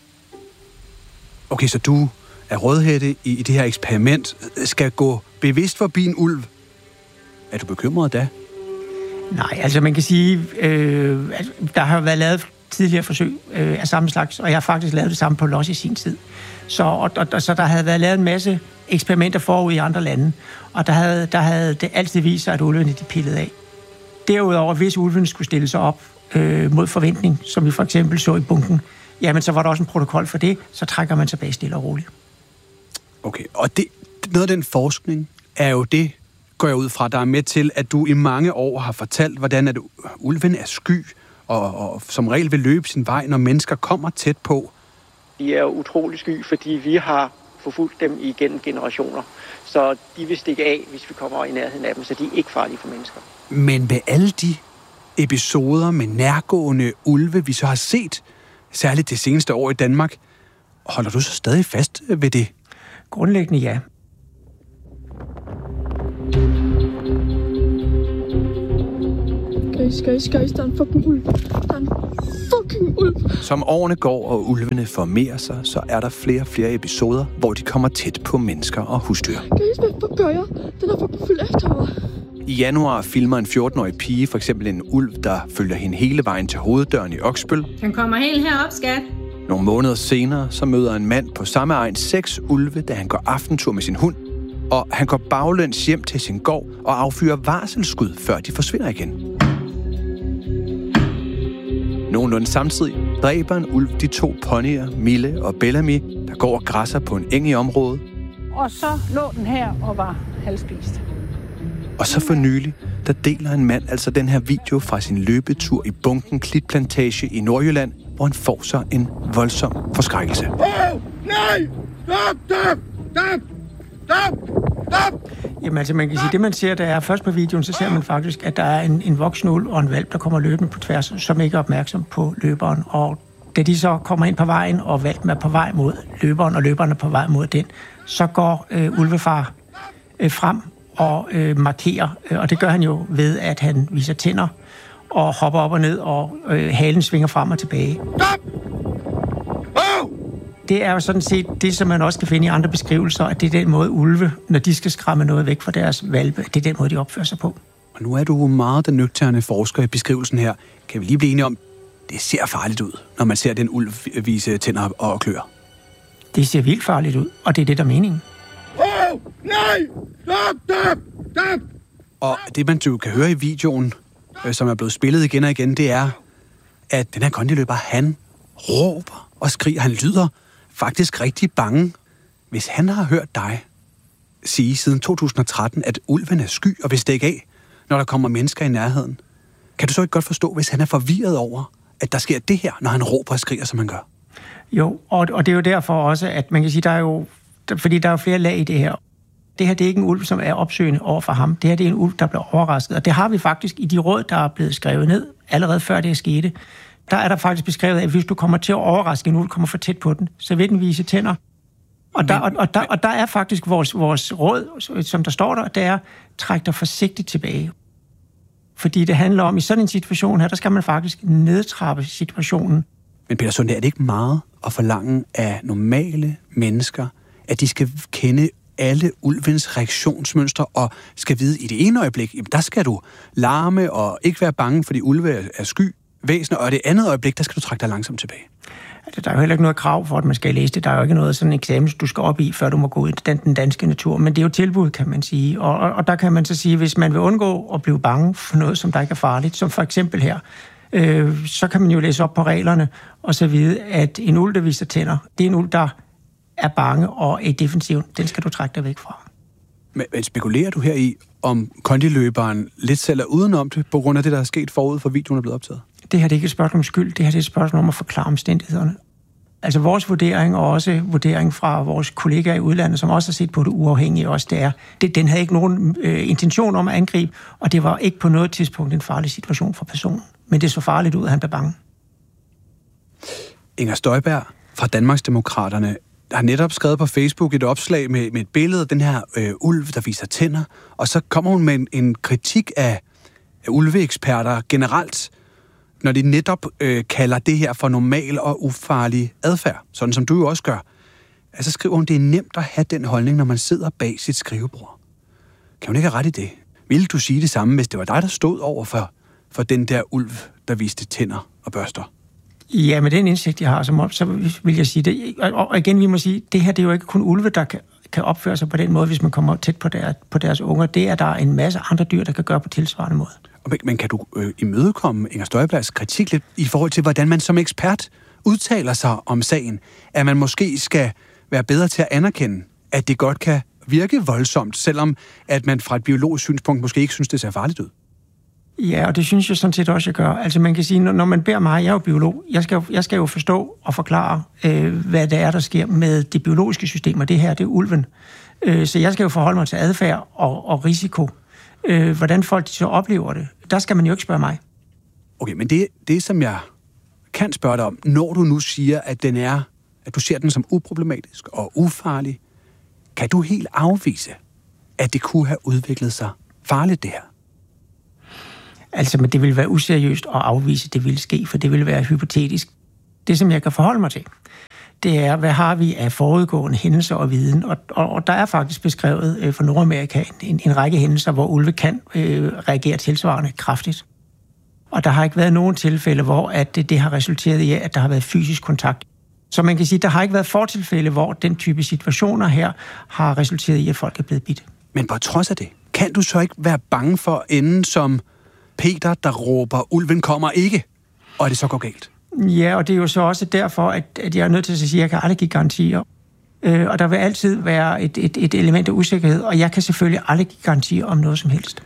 Okay, så du er Rødhætte i det her eksperiment, skal gå bevidst forbi en ulv. Er du bekymret da? Nej, altså man kan sige, der har været lavet tidligere forsøg af samme slags, og jeg har faktisk lavet det samme på los i sin tid. Så der havde været lavet en masse eksperimenter forud i andre lande, og der havde det altid vist sig, at ulvene de pillede af. Derudover, hvis ulvene skulle stille sig op mod forventning, som vi for eksempel så i bunken, jamen så var der også en protokol for det, så trækker man tilbage stille og roligt. Okay, og noget af den forskning er jo det, går jeg ud fra, der er med til, at du i mange år har fortalt, hvordan at ulven er sky, og som regel vil løbe sin vej, når mennesker kommer tæt på. De er utrolig sky, fordi vi har forfulgt dem igennem generationer. Så de vil stikke af, hvis vi kommer i nærheden af dem, så de er ikke farlige for mennesker. Men med alle de episoder med nærgående ulve, vi så har set, særligt det seneste år i Danmark, holder du så stadig fast ved det? Grundlæggende ja. Guys, der er en fucking ulv. Der er en fucking ulv. Som årene går, og ulvene formerer sig, så er der flere og flere episoder, hvor de kommer tæt på mennesker og husdyr. Guys, hvad fuck gør jeg? Den er fucking fuld efter mig. I januar filmer en 14-årig pige for eksempel en ulv, der følger hende hele vejen til hoveddøren i Oksbøl. Han kommer helt herop, skat. Nogle måneder senere, så møder en mand på samme egn 6 ulve, da han går aftentur med sin hund. Og han går baglæns hjem til sin gård og affyrer varselsskud, før de forsvinder igen. Nogenlunde samtidig dræber en ulv de 2 ponyer, Mille og Bellamy, der går og græsser på en eng i området. Og så lå den her og var halvspist. Og så for nylig, der deler en mand altså den her video fra sin løbetur i Bunken Klitplantage i Nordjylland, hvor han får sig en voldsom forskrækkelse. Nej! Stop! Jamen altså, man kan sige, det man ser, der er først på videoen, så ser man faktisk, at der er en voksen ulv og en hvalp, der kommer løbende på tværs, som ikke er opmærksom på løberen. Og da de så kommer ind på vejen, og hvalpen er på vej mod løberen, og løberen er på vej mod den, så går ulvefar frem og markerer. Og det gør han jo ved, at han viser tænder og hopper op og ned, og halen svinger frem og tilbage. Stop! Det er jo sådan set det, som man også kan finde i andre beskrivelser, at det er den måde ulve, når de skal skræmme noget væk fra deres hvalpe, det er den måde, de opfører sig på. Og nu er du meget den nøgterne forsker i beskrivelsen her. Kan vi lige blive enige om, det ser farligt ud, når man ser den ulv vise tænder og klør? Det ser vildt farligt ud, og det er det, der er meningen. Nej! Stop! Og det, man jo kan høre i videoen, som er blevet spillet igen og igen, det er, at den her kondiløber, han råber og skriger. Han lyder faktisk rigtig bange. Hvis han har hørt dig sige siden 2013, at ulven er sky og vil stikke af, når der kommer mennesker i nærheden, kan du så ikke godt forstå, hvis han er forvirret over, at der sker det her, når han råber og skriger, som han gør? Jo, og det er jo derfor også, at man kan sige, fordi der er jo flere lag i det her. Det her, det er ikke en ulv, som er opsøgende over for ham. Det her, det er en ulv, der bliver overrasket. Og det har vi faktisk i de råd, der er blevet skrevet ned, allerede før det skete. Der er der faktisk beskrevet, at hvis du kommer til at overraske en ulv, kommer for tæt på den, så vil den vise tænder. Og der er faktisk vores råd, som der står der, det er, træk dig forsigtigt tilbage. Fordi det handler om, i sådan en situation her, der skal man faktisk nedtrappe situationen. Men Peter Sund, er det ikke meget at forlange af normale mennesker, at de skal kende alle ulvens reaktionsmønstre og skal vide, i det ene øjeblik, jamen, der skal du larme og ikke være bange, fordi ulve er sky væsener, og det andet øjeblik, der skal du trække dig langsomt tilbage? Altså, der er jo heller ikke noget krav for, at man skal læse det. Der er jo ikke noget sådan en eksamen, du skal op i, før du må gå ud i den danske natur. Men det er jo tilbud, kan man sige. Og der kan man så sige, hvis man vil undgå at blive bange for noget, som der ikke er farligt, som for eksempel her, så kan man jo læse op på reglerne og så vide, at en ulv, der viser tænder, det er en ulv, der er bange og er defensiv. Den skal du trække dig væk fra. Men spekulerer du her i, om kondiløberen lidt selv er udenom det, på grund af det, der er sket forud for videoen er blevet optaget? Det her det er ikke et spørgsmål om skyld, det her det er et spørgsmål om at forklare omstændighederne. Altså vores vurdering, og også vurdering fra vores kollegaer i udlandet, som også har set på det uafhængige også, det er, den havde ikke nogen intention om at angribe, og det var ikke på noget tidspunkt en farlig situation for personen. Men det så farligt ud, at han blev bange. Inger Støjberg fra Danmarksdemokraterne har netop skrevet på Facebook et opslag med et billede af den her ulv, der viser tænder, og så kommer hun med en kritik af ulveeksperter generelt, når de netop kalder det her for normal og ufarlig adfærd, sådan som du jo også gør. Altså skriver hun, det er nemt at have den holdning, når man sidder bag sit skrivebord. Kan hun ikke have ret i det? Ville du sige det samme, hvis det var dig, der stod over for den der ulv, der viste tænder og børster? Ja, med den indsigt, jeg har, så vil jeg sige det. Og igen, vi må sige, det her det er jo ikke kun ulve, der kan opføre sig på den måde, hvis man kommer tæt på deres unger. Det er der en masse andre dyr, der kan gøre på tilsvarende måde. Men kan du imødekomme Inger Støjbergs kritik lidt i forhold til, hvordan man som ekspert udtaler sig om sagen? At man måske skal være bedre til at anerkende, at det godt kan virke voldsomt, selvom at man fra et biologisk synspunkt måske ikke synes, det ser farligt ud? Ja, og det synes jeg sådan set også, jeg gør. Altså man kan sige, når man beder mig, jeg er jo biolog, jeg skal jo forstå og forklare, hvad det er, der sker med det biologiske system, og det her, det er ulven. Så jeg skal jo forholde mig til adfærd og risiko. Hvordan folk så oplever det, der skal man jo ikke spørge mig. Okay, men det som jeg kan spørge dig om, når du nu siger, at du ser den som uproblematisk og ufarlig, kan du helt afvise, at det kunne have udviklet sig farligt, det her? Altså, men det vil være useriøst at afvise, at det ville ske, for det vil være hypotetisk. Det, som jeg kan forholde mig til, det er, hvad har vi af forudgående hændelser og viden? Og der er faktisk beskrevet for Nordamerika en række hændelser, hvor ulve kan reagere tilsvarende kraftigt. Og der har ikke været nogen tilfælde, hvor at det har resulteret i, at der har været fysisk kontakt. Så man kan sige, at der har ikke været fortilfælde, hvor den type situationer her har resulteret i, at folk er blevet bidt. Men på trods af det, kan du så ikke være bange for at ende som Peter, der råber, ulven kommer ikke, og at det så går galt? Ja, og det er jo så også derfor, at jeg er nødt til at sige, at jeg kan aldrig give garantier. Og der vil altid være et element af usikkerhed, og jeg kan selvfølgelig aldrig give garantier om noget som helst.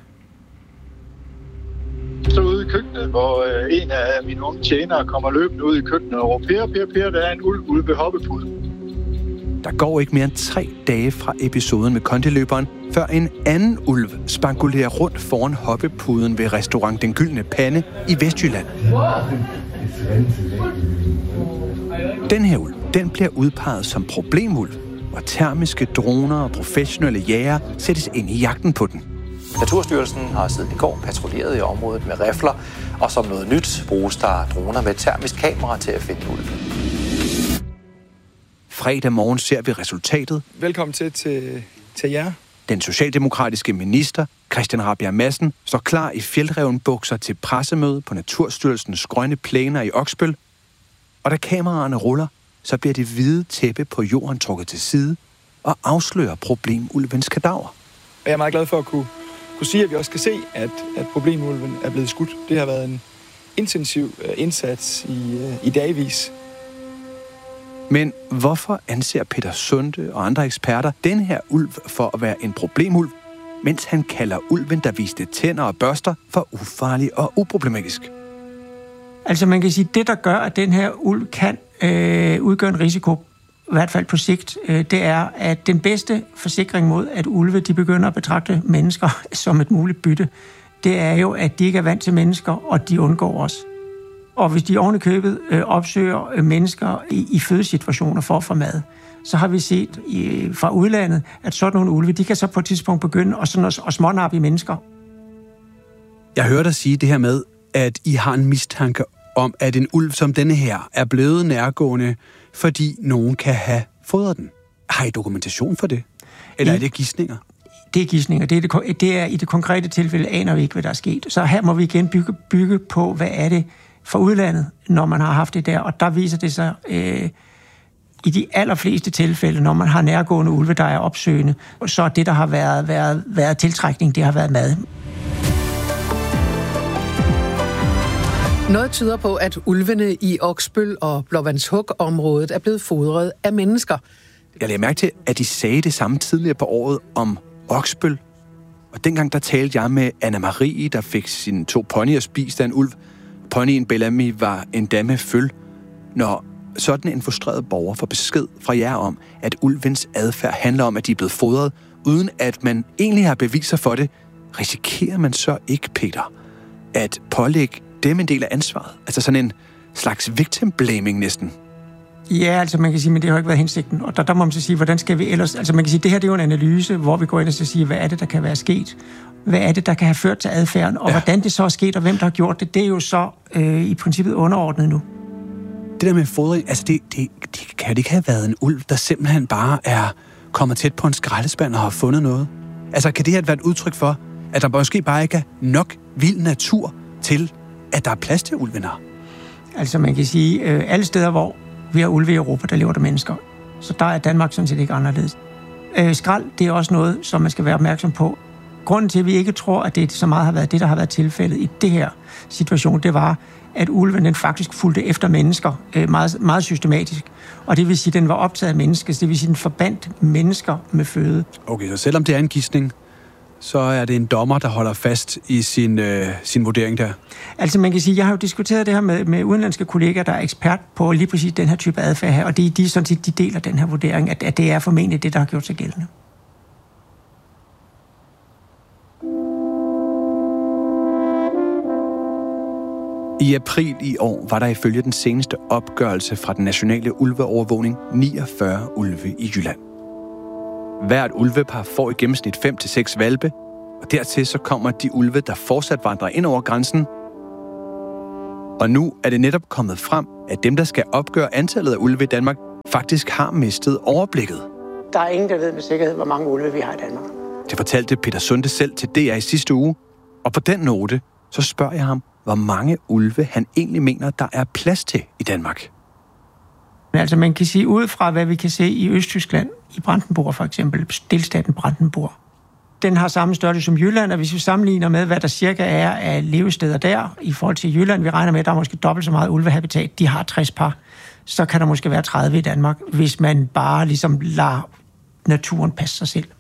Jeg står ude i køkkenet, hvor en af mine unge tjenere kommer løbende ud i køkkenet og råber, Per, der er en ulv ved hoppepuden. Der går ikke mere end 3 dage fra episoden med kondiløberen, før en anden ulv spankulerer rundt foran hoppepuden ved restaurant Den Gyldne Pande i Vestjylland. Den her ulv, den bliver udpeget som problemulv, og termiske droner og professionelle jægere sættes ind i jagten på den. Naturstyrelsen har siden i går patruljeret i området med rifler, og som noget nyt bruges der droner med termisk kamera til at finde ulven. Fredag morgen ser vi resultatet. Velkommen til jer. Den socialdemokratiske minister, Christian Rabjerg Madsen, står klar i fjeldrevnbukser til pressemøde på Naturstyrelsens grønne plæner i Oksbøl. Og da kameraerne ruller, så bliver det hvide tæppe på jorden trukket til side og afslører problemulvens kadaver. Jeg er meget glad for at kunne sige, at vi også kan se, at problemulven er blevet skudt. Det har været en intensiv indsats i dagvis. Men hvorfor anser Peter Sunde og andre eksperter den her ulv for at være en problemulv, mens han kalder ulven, der viste tænder og børster, for ufarlig og uproblematisk? Altså man kan sige, at det, der gør, at den her ulv kan udgøre en risiko, i hvert fald på sigt, det er, at den bedste forsikring mod, at ulve de begynder at betragte mennesker som et muligt bytte, det er jo, at de ikke er vant til mennesker, og de undgår os. Og hvis de ovenikøbet opsøger mennesker i fødesituationer for at få mad, så har vi set fra udlandet, at sådan nogle ulve, de kan så på et tidspunkt begynde at smånappe i mennesker. Jeg hører dig sige det her med, at I har en mistanke om, at en ulv som denne her er blevet nærgående, fordi nogen kan have fodret den. Har I dokumentation for det? Eller er det gidsninger? Det er gidsninger. Det er i det konkrete tilfælde, aner vi ikke, hvad der er sket. Så her må vi igen bygge på, hvad er det for udlandet, når man har haft det der. Og der viser det sig i de allerfleste tilfælde, når man har nærgående ulve, der er opsøgende, så det, der har været tiltrækning, det har været mad. Noget tyder på, at ulvene i Oksbøl og Blåvandshuk-området er blevet fodret af mennesker. Jeg lagde mærke til, at de sagde det samme tidligere på året om Oksbøl. Og dengang der talte jeg med Anna-Marie, der fik sine 2 ponyer spist af en ulv. Ponyen Bellamy var endda med føl. Når sådan en frustreret borger får besked fra jer om, at ulvens adfærd handler om, at de er blevet fodret, uden at man egentlig har beviser for det, risikerer man så ikke, Peter, at pålægge dem en del af ansvaret? Altså sådan en slags victim blaming næsten. Ja, altså man kan sige, men det har ikke været hensigten. Og der må man så sige, hvordan skal vi ellers... Altså man kan sige, det her det er jo en analyse, hvor vi går ind og så siger, hvad er det, der kan være sket? Hvad er det, der kan have ført til adfærden? Og hvordan det så er sket, og hvem der har gjort det, det er jo så i princippet underordnet nu. Det der med fodring, altså det kan det ikke have været en ulv, der simpelthen bare er kommet tæt på en skraldespand og har fundet noget? Altså kan det her være et udtryk for, at der måske bare ikke er nok vild natur til, at der er plads til ulven her? Altså man kan sige, alle steder, hvor vi har ulve i Europa, der lever der mennesker. Så der er Danmark sådan set ikke anderledes. Skrald, det er også noget, som man skal være opmærksom på. Grunden til, at vi ikke tror, at det så meget har været det, der har været tilfældet i det her situation, det var, at ulven den faktisk fulgte efter mennesker meget, meget systematisk. Og det vil sige, at den var optaget af mennesker, det vil sige, at den forbandt mennesker med føde. Okay, så selvom det er en gidsning, så er det en dommer, der holder fast i sin vurdering der? Altså man kan sige, jeg har jo diskuteret det her med udenlandske kolleger, der er ekspert på lige præcis den her type adfærd her, og de sådan set, de deler den her vurdering, at det er formentlig det, der har gjort sig gældende. I april i år var der ifølge den seneste opgørelse fra den nationale ulveovervågning 49 ulve i Jylland. Hvert ulvepar får i gennemsnit 5-6 hvalpe, og dertil så kommer de ulve, der fortsat vandrer ind over grænsen. Og nu er det netop kommet frem, at dem, der skal opgøre antallet af ulve i Danmark, faktisk har mistet overblikket. Der er ingen, der ved med sikkerhed, hvor mange ulve vi har i Danmark. Det fortalte Peter Sunde selv til DR i sidste uge, og på den note, så spørger jeg ham, hvor mange ulve han egentlig mener, der er plads til i Danmark. Altså man kan sige, ud fra hvad vi kan se i Østtyskland, i Brandenburg for eksempel, delstaten Brandenburg, den har samme størrelse som Jylland, og hvis vi sammenligner med, hvad der cirka er af levesteder der, i forhold til Jylland, vi regner med, at der er måske dobbelt så meget ulvehabitat, de har 60 par, så kan der måske være 30 i Danmark, hvis man bare ligesom lader naturen passe sig selv.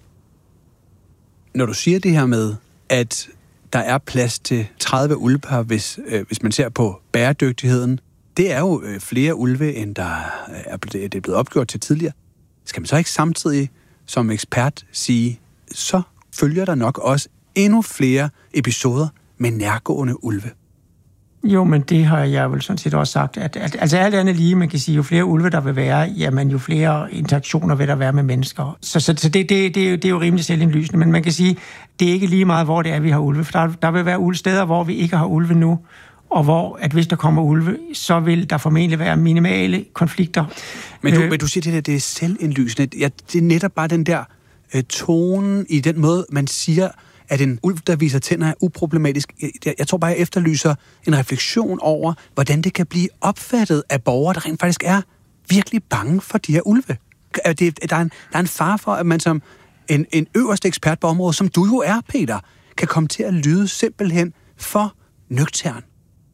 Når du siger det her med, at der er plads til 30 ulvepar, hvis man ser på bæredygtigheden, det er jo flere ulve, end det er blevet opgjort til tidligere. Skal man så ikke samtidig som ekspert sige, så følger der nok også endnu flere episoder med nærgående ulve? Jo, men det har jeg vel sådan set også sagt, at altså alt andet lige, man kan sige, jo flere ulve der vil være, jamen jo flere interaktioner vil der være med mennesker. Så det er jo rimelig selvindlysende, men man kan sige, det er ikke lige meget, hvor det er, vi har ulve, for der vil være steder, hvor vi ikke har ulve nu, og hvor, at hvis der kommer ulve, så vil der formentlig være minimale konflikter. Men du siger det er selvindlysende. Ja, det er netop bare den der tone i den måde, man siger, at en ulv, der viser tænder, er uproblematisk. Jeg tror bare, jeg efterlyser en refleksion over, hvordan det kan blive opfattet af borgere, der rent faktisk er virkelig bange for de her ulve. Der er en fare for, at man som en øverste ekspert på området, som du jo er, Peter, kan komme til at lyde simpelthen for nøgtern.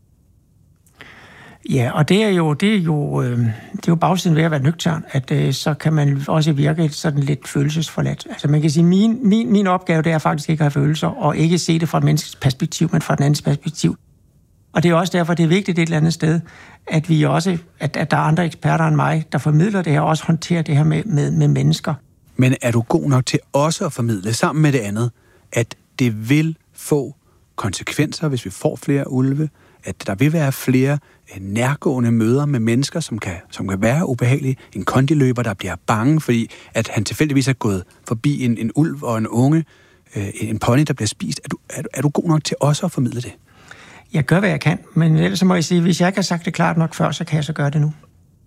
Ja, og det er jo bagsiden ved at være nøgtern, at så kan man også virke sådan lidt følelsesforladt. Altså man kan sige, min opgave, det er faktisk ikke at have følelser, og ikke se det fra et menneskets perspektiv, men fra et andets perspektiv. Og det er også derfor, det er vigtigt et eller andet sted, at vi også, at der er andre eksperter end mig, der formidler det her, og også håndterer det her med mennesker. Men er du god nok til også at formidle sammen med det andet, at det vil få konsekvenser, hvis vi får flere ulve, at der vil være flere nærgående møder med mennesker, som kan være ubehagelige. En kondiløber, der bliver bange, fordi at han tilfældigvis er gået forbi en ulv og en unge, en pony, der bliver spist. Er du god nok til også at formidle det? Jeg gør, hvad jeg kan, men ellers må jeg sige, hvis jeg ikke har sagt det klart nok før, så kan jeg så gøre det nu.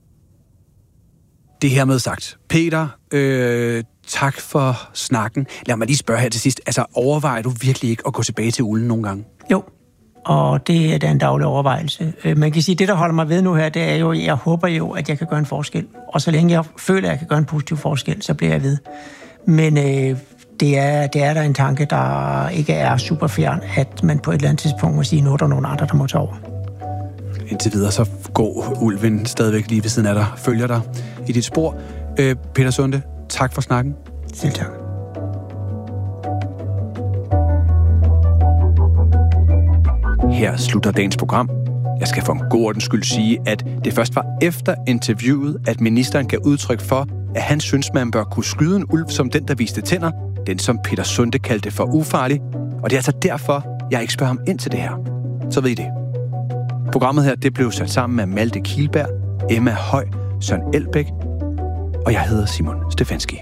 Det her med sagt. Peter, tak for snakken. Lad mig lige spørge her til sidst. Altså, overvejer du virkelig ikke at gå tilbage til ulden nogle gange? Jo. Og det er da en daglig overvejelse. Man kan sige, at det, der holder mig ved nu her, det er jo, jeg håber jo, at jeg kan gøre en forskel. Og så længe jeg føler, at jeg kan gøre en positiv forskel, så bliver jeg ved. Men det er der en tanke, der ikke er super fjern, at man på et eller andet tidspunkt må sige, at nu er der nogen andre, der må tage over. Indtil videre, så går ulven stadigvæk lige ved siden af dig, følger dig i dit spor. Peter Sunde, tak for snakken. Selv tak. Her slutter dagens program. Jeg skal for en god ordens skyld sige, at det først var efter interviewet, at ministeren gav udtryk for, at han synes, man bør kunne skyde en ulv som den, der viste tænder, den som Peter Sunde kaldte for ufarlig, og det er altså derfor, jeg ikke spørger ham ind til det her. Så ved I det. Programmet her, det blev sat sammen med Malte Kielberg, Emma Høj, Søren Elbæk, og jeg hedder Simon Stefanski.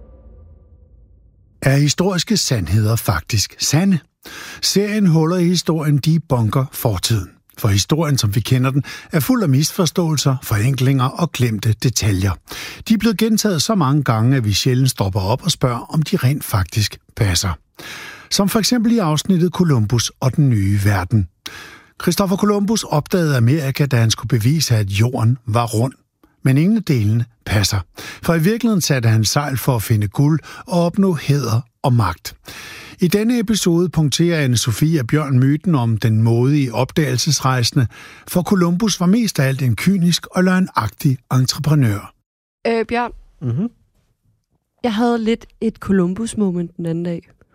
Er historiske sandheder faktisk sande? Serien Huller i historien, de bunker fortiden. For historien, som vi kender den, er fuld af misforståelser, forenklinger og glemte detaljer. De er blevet gentaget så mange gange, at vi sjældent stopper op og spørger, om de rent faktisk passer. Som for eksempel i afsnittet Columbus og den nye verden. Christopher Columbus opdagede Amerika, da han skulle bevise, at jorden var rund. Men ingen af delene passer. For i virkeligheden satte han sejl for at finde guld og opnå hæder og magt. I denne episode punkterer Anne-Sophie og Bjørn myten om den modige opdagelsesrejsende, for Columbus var mest af alt en kynisk og løgnagtig entreprenør. Bjørn, jeg havde lidt et Columbus-moment den anden dag.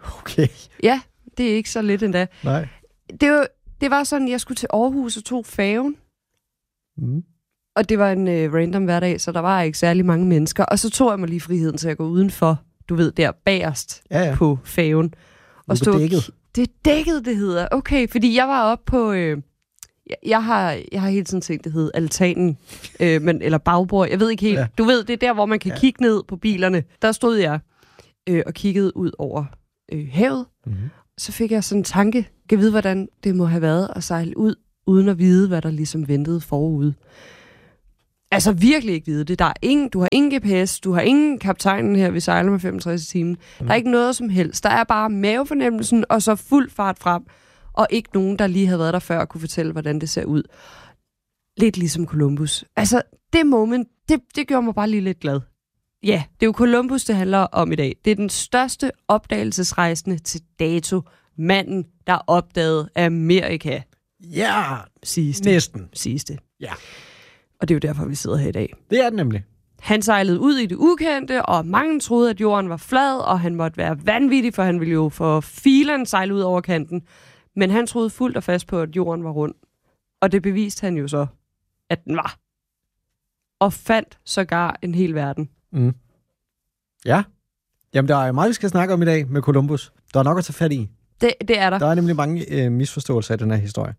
Okay. Ja, det er ikke så lidt endda. Nej. Det var sådan, jeg skulle til Aarhus og tog færgen. Og det var en random hverdag, så der var ikke særlig mange mennesker. Og så tog jeg mig lige friheden til at gå udenfor, du ved, der bagerst på færgen. Og stå dækket. Det er dækket, det hedder. Okay, fordi jeg var oppe på... Jeg har hele tiden tænkt, det hed altanen, eller bagbord. Jeg ved ikke helt. Ja. Du ved, det er der, hvor man kan kigge ned på bilerne. Der stod jeg og kiggede ud over havet. Mm-hmm. Så fik jeg sådan en tanke. Jeg vide, hvordan det må have været at sejle ud, uden at vide, hvad der ligesom ventede forude. Altså virkelig ikke vide det. Du har ingen GPS, du har ingen kaptajnen her, vi sejler med 65 timer. Der er ikke noget som helst. Der er bare mavefornemmelsen, og så fuld fart frem. Og ikke nogen, der lige havde været der før, og kunne fortælle, hvordan det ser ud. Lidt ligesom Columbus. Altså, det moment, det gjorde mig bare lige lidt glad. Ja, det er jo Columbus, det handler om i dag. Det er den største opdagelsesrejsende til dato. Manden, der opdagede Amerika. Ja, siges det. Næsten. Siges det. Ja. Og det er jo derfor, vi sidder her i dag. Det er det nemlig. Han sejlede ud i det ukendte, og mange troede, at jorden var flad, og han måtte være vanvittig, for han ville jo for filen sejle ud over kanten. Men han troede fuldt og fast på, at jorden var rund. Og det beviste han jo så, at den var. Og fandt sågar en hel verden. Mm. Ja. Jamen, der er jo meget, vi skal snakke om i dag med Columbus. Der er nok at tage fat i. Det er der. Der er nemlig mange misforståelser af den her historie.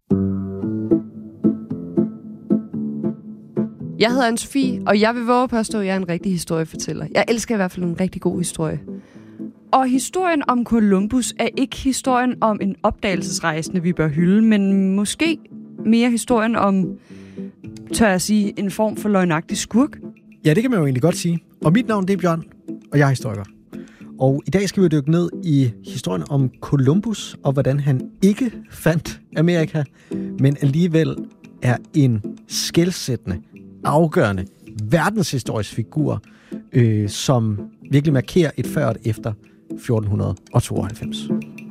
Jeg hedder Anne-Sophie, og jeg vil våge påstå, at jeg er en rigtig historiefortæller. Jeg elsker i hvert fald en rigtig god historie. Og historien om Columbus er ikke historien om en opdagelsesrejsende, vi bør hylde, men måske mere historien om, tør jeg sige, en form for løgnagtig skurk. Ja, det kan man jo egentlig godt sige. Og mit navn, det er Bjørn, og jeg er historiker. Og i dag skal vi dykke ned i historien om Columbus, og hvordan han ikke fandt Amerika, men alligevel er en skelsættende, afgørende verdenshistorisk figur, som virkelig markerer et før og et efter 1492.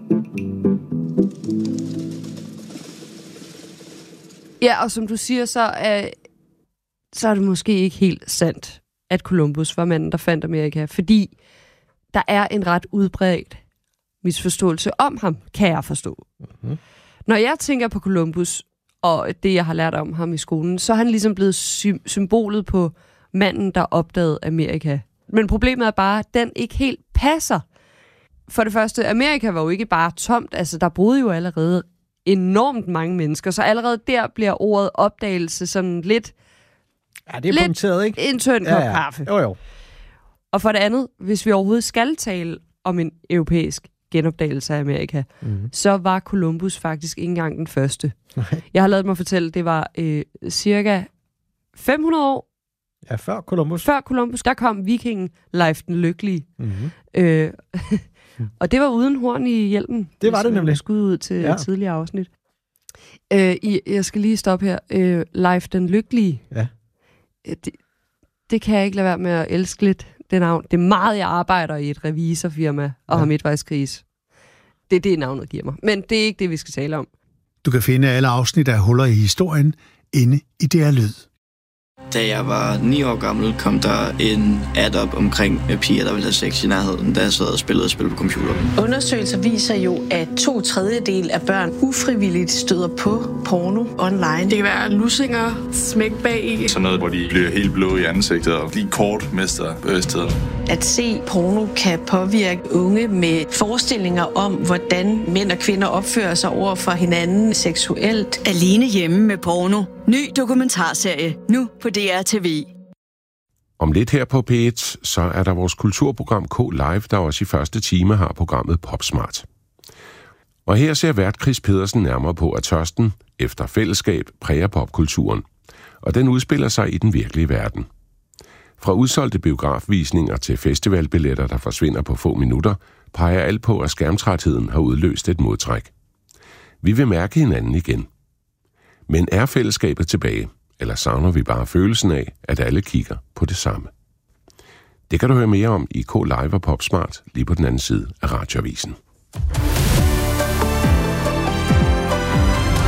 Ja, og som du siger, så er det måske ikke helt sandt, at Columbus var manden, der fandt Amerika, fordi der er en ret udbredt misforståelse om ham, kan jeg forstå. Mm-hmm. Når jeg tænker på Columbus, og det, jeg har lært om ham i skolen, så er han ligesom blevet symbolet på manden, der opdagede Amerika. Men problemet er bare, at den ikke helt passer. For det første, Amerika var jo ikke bare tomt. Altså, der boede jo allerede enormt mange mennesker, så allerede der bliver ordet opdagelse sådan lidt... Ja, det er punkteret, ikke? En tynd kop kaffe. Jo. Og for det andet, hvis vi overhovedet skal tale om en europæisk genopdagelse af Amerika, så var Columbus faktisk ikke engang den første. Okay. Jeg har ladet mig fortælle, det var cirka 500 år. Ja, før Columbus. Før Columbus, der kom vikingen Leif den Lykkelige. Og det var uden horn i hjelmen. Det var det nemlig. Skud ud til et tidligere afsnit. Jeg skal lige stoppe her. Leif den Lykkelige. Ja. Det kan jeg ikke lade være med at elske lidt, det navn. Det er meget, jeg arbejder i et revisorfirma og har midtvejskrise. Det er det, navnet giver mig. Men det er ikke det, vi skal tale om. Du kan finde alle afsnit af Huller i historien inde i DR Lyd. Da jeg var 9 år gammel, kom der en ad op omkring piger, der ville have sex i nærheden, da jeg sad og spillede spil på computer. Undersøgelser viser jo, at 2/3 af børn ufrivilligt støder på porno online. Det kan være lussinger, smæk bag i. Sådan noget, hvor de bliver helt blå i ansigtet og lige kort mister bevidstheden. At se porno kan påvirke unge med forestillinger om, hvordan mænd og kvinder opfører sig over for hinanden seksuelt. Alene hjemme med porno. Ny dokumentarserie, nu på DRTV. Om lidt her på P1, så er der vores kulturprogram K Live, der også i første time har programmet Popsmart. Og her ser vært Chris Pedersen nærmere på, at tørsten efter fællesskab præger popkulturen. Og den udspiller sig i den virkelige verden. Fra udsolgte biografvisninger til festivalbilletter, der forsvinder på få minutter, peger alt på, at skærmtrætheden har udløst et modtræk. Vi vil mærke hinanden igen. Men er fællesskabet tilbage, eller savner vi bare følelsen af, at alle kigger på det samme? Det kan du høre mere om i K Live og Popsmart, lige på den anden side af radioavisen.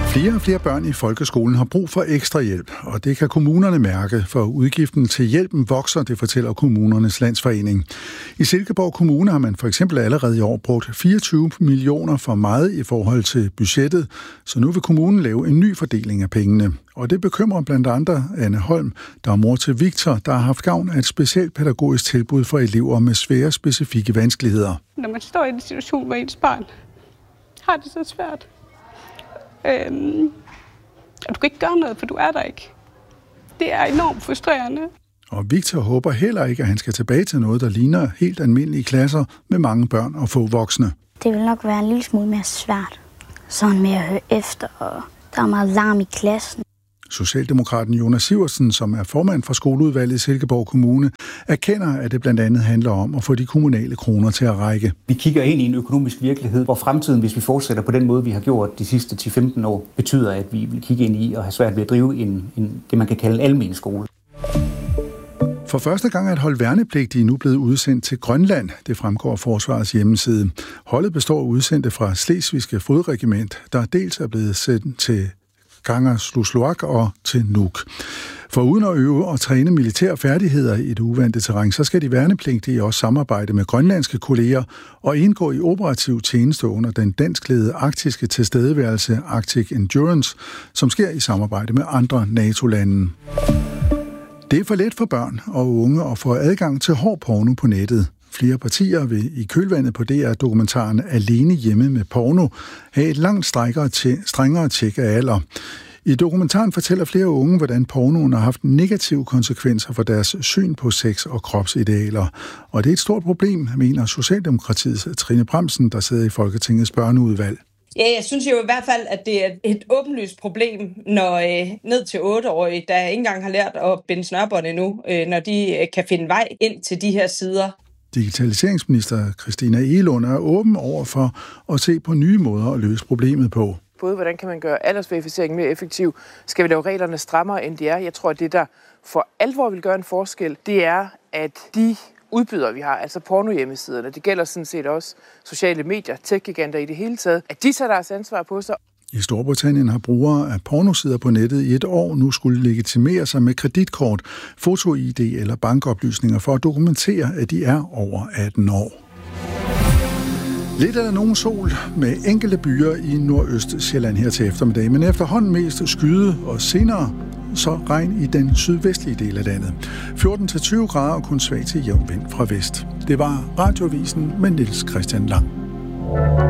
Flere og flere børn i folkeskolen har brug for ekstra hjælp, og det kan kommunerne mærke, for udgiften til hjælpen vokser, det fortæller Kommunernes Landsforening. I Silkeborg Kommune har man for eksempel allerede i år brugt 24 millioner for meget i forhold til budgettet, så nu vil kommunen lave en ny fordeling af pengene. Og det bekymrer blandt andre Anne Holm, der er mor til Victor, der har haft gavn af et specielt pædagogisk tilbud for elever med svære specifikke vanskeligheder. Når man står i en situation, hvor ens barn har det så svært, og du kan ikke gøre noget, for du er der ikke. Det er enormt frustrerende. Og Victor håber heller ikke, at han skal tilbage til noget, der ligner helt almindelige klasser med mange børn og få voksne. Det vil nok være en lille smule mere svært. Sådan med at høre efter, og der er meget larm i klassen. Socialdemokraten Jonas Sivertsen, som er formand for skoleudvalget i Silkeborg Kommune, erkender, at det blandt andet handler om at få de kommunale kroner til at række. Vi kigger ind i en økonomisk virkelighed, hvor fremtiden, hvis vi fortsætter på den måde, vi har gjort de sidste 10-15 år, betyder, at vi vil kigge ind i og have svært ved at drive det, man kan kalde en almen skole. For første gang er et hold værnepligtige nu blevet udsendt til Grønland. Det fremgår af Forsvarets hjemmeside. Holdet består af udsendte fra Slesvigske Fodregiment, der dels er blevet sendt til Kangerlussuaq og til Nuuk. For uden at øve og træne militære færdigheder i det uvante terræn, så skal de værnepligtige også samarbejde med grønlandske kolleger og indgå i operativ tjeneste under den danskledede arktiske tilstedeværelse Arctic Endurance, som sker i samarbejde med andre NATO-lande. Det er for let for børn og unge at få adgang til hård porno på nettet. Flere partier vil i kølvandet på DR-dokumentaren Alene hjemme med porno have et langt strengere tjek af alder. I dokumentaren fortæller flere unge, hvordan pornoen har haft negative konsekvenser for deres syn på sex og kropsidealer. Og det er et stort problem, mener Socialdemokratiets Trine Bramsen, der sidder i Folketingets børneudvalg. Ja, jeg synes jo i hvert fald, at det er et åbenlyst problem, når ned til 8-årige, der ikke engang har lært at binde snørbånd endnu, når de kan finde vej ind til de her sider. Digitaliseringsminister Christina Egelund er åben over for at se på nye måder at løse problemet på. Både hvordan kan man gøre aldersverificering mere effektiv? Skal vi lave reglerne strammere, end de er? Jeg tror, at det, der for alvor vil gøre en forskel, det er, at de udbydere, vi har, altså pornohjemmesiderne, det gælder sådan set også sociale medier, tech-giganter i det hele taget, at de tager deres ansvar på sig. I Storbritannien har brugere af pornosider på nettet i et år nu skulle legitimere sig med kreditkort, foto-ID eller bankoplysninger for at dokumentere, at de er over 18 år. Lidt eller nogen sol med enkelte byer i Nordøstsjælland her til eftermiddag, men efterhånden mest skyde og senere så regn i den sydvestlige del af landet. 14-20 grader og kun svag til jævn vind fra vest. Det var Radioavisen med Niels Christian Lang.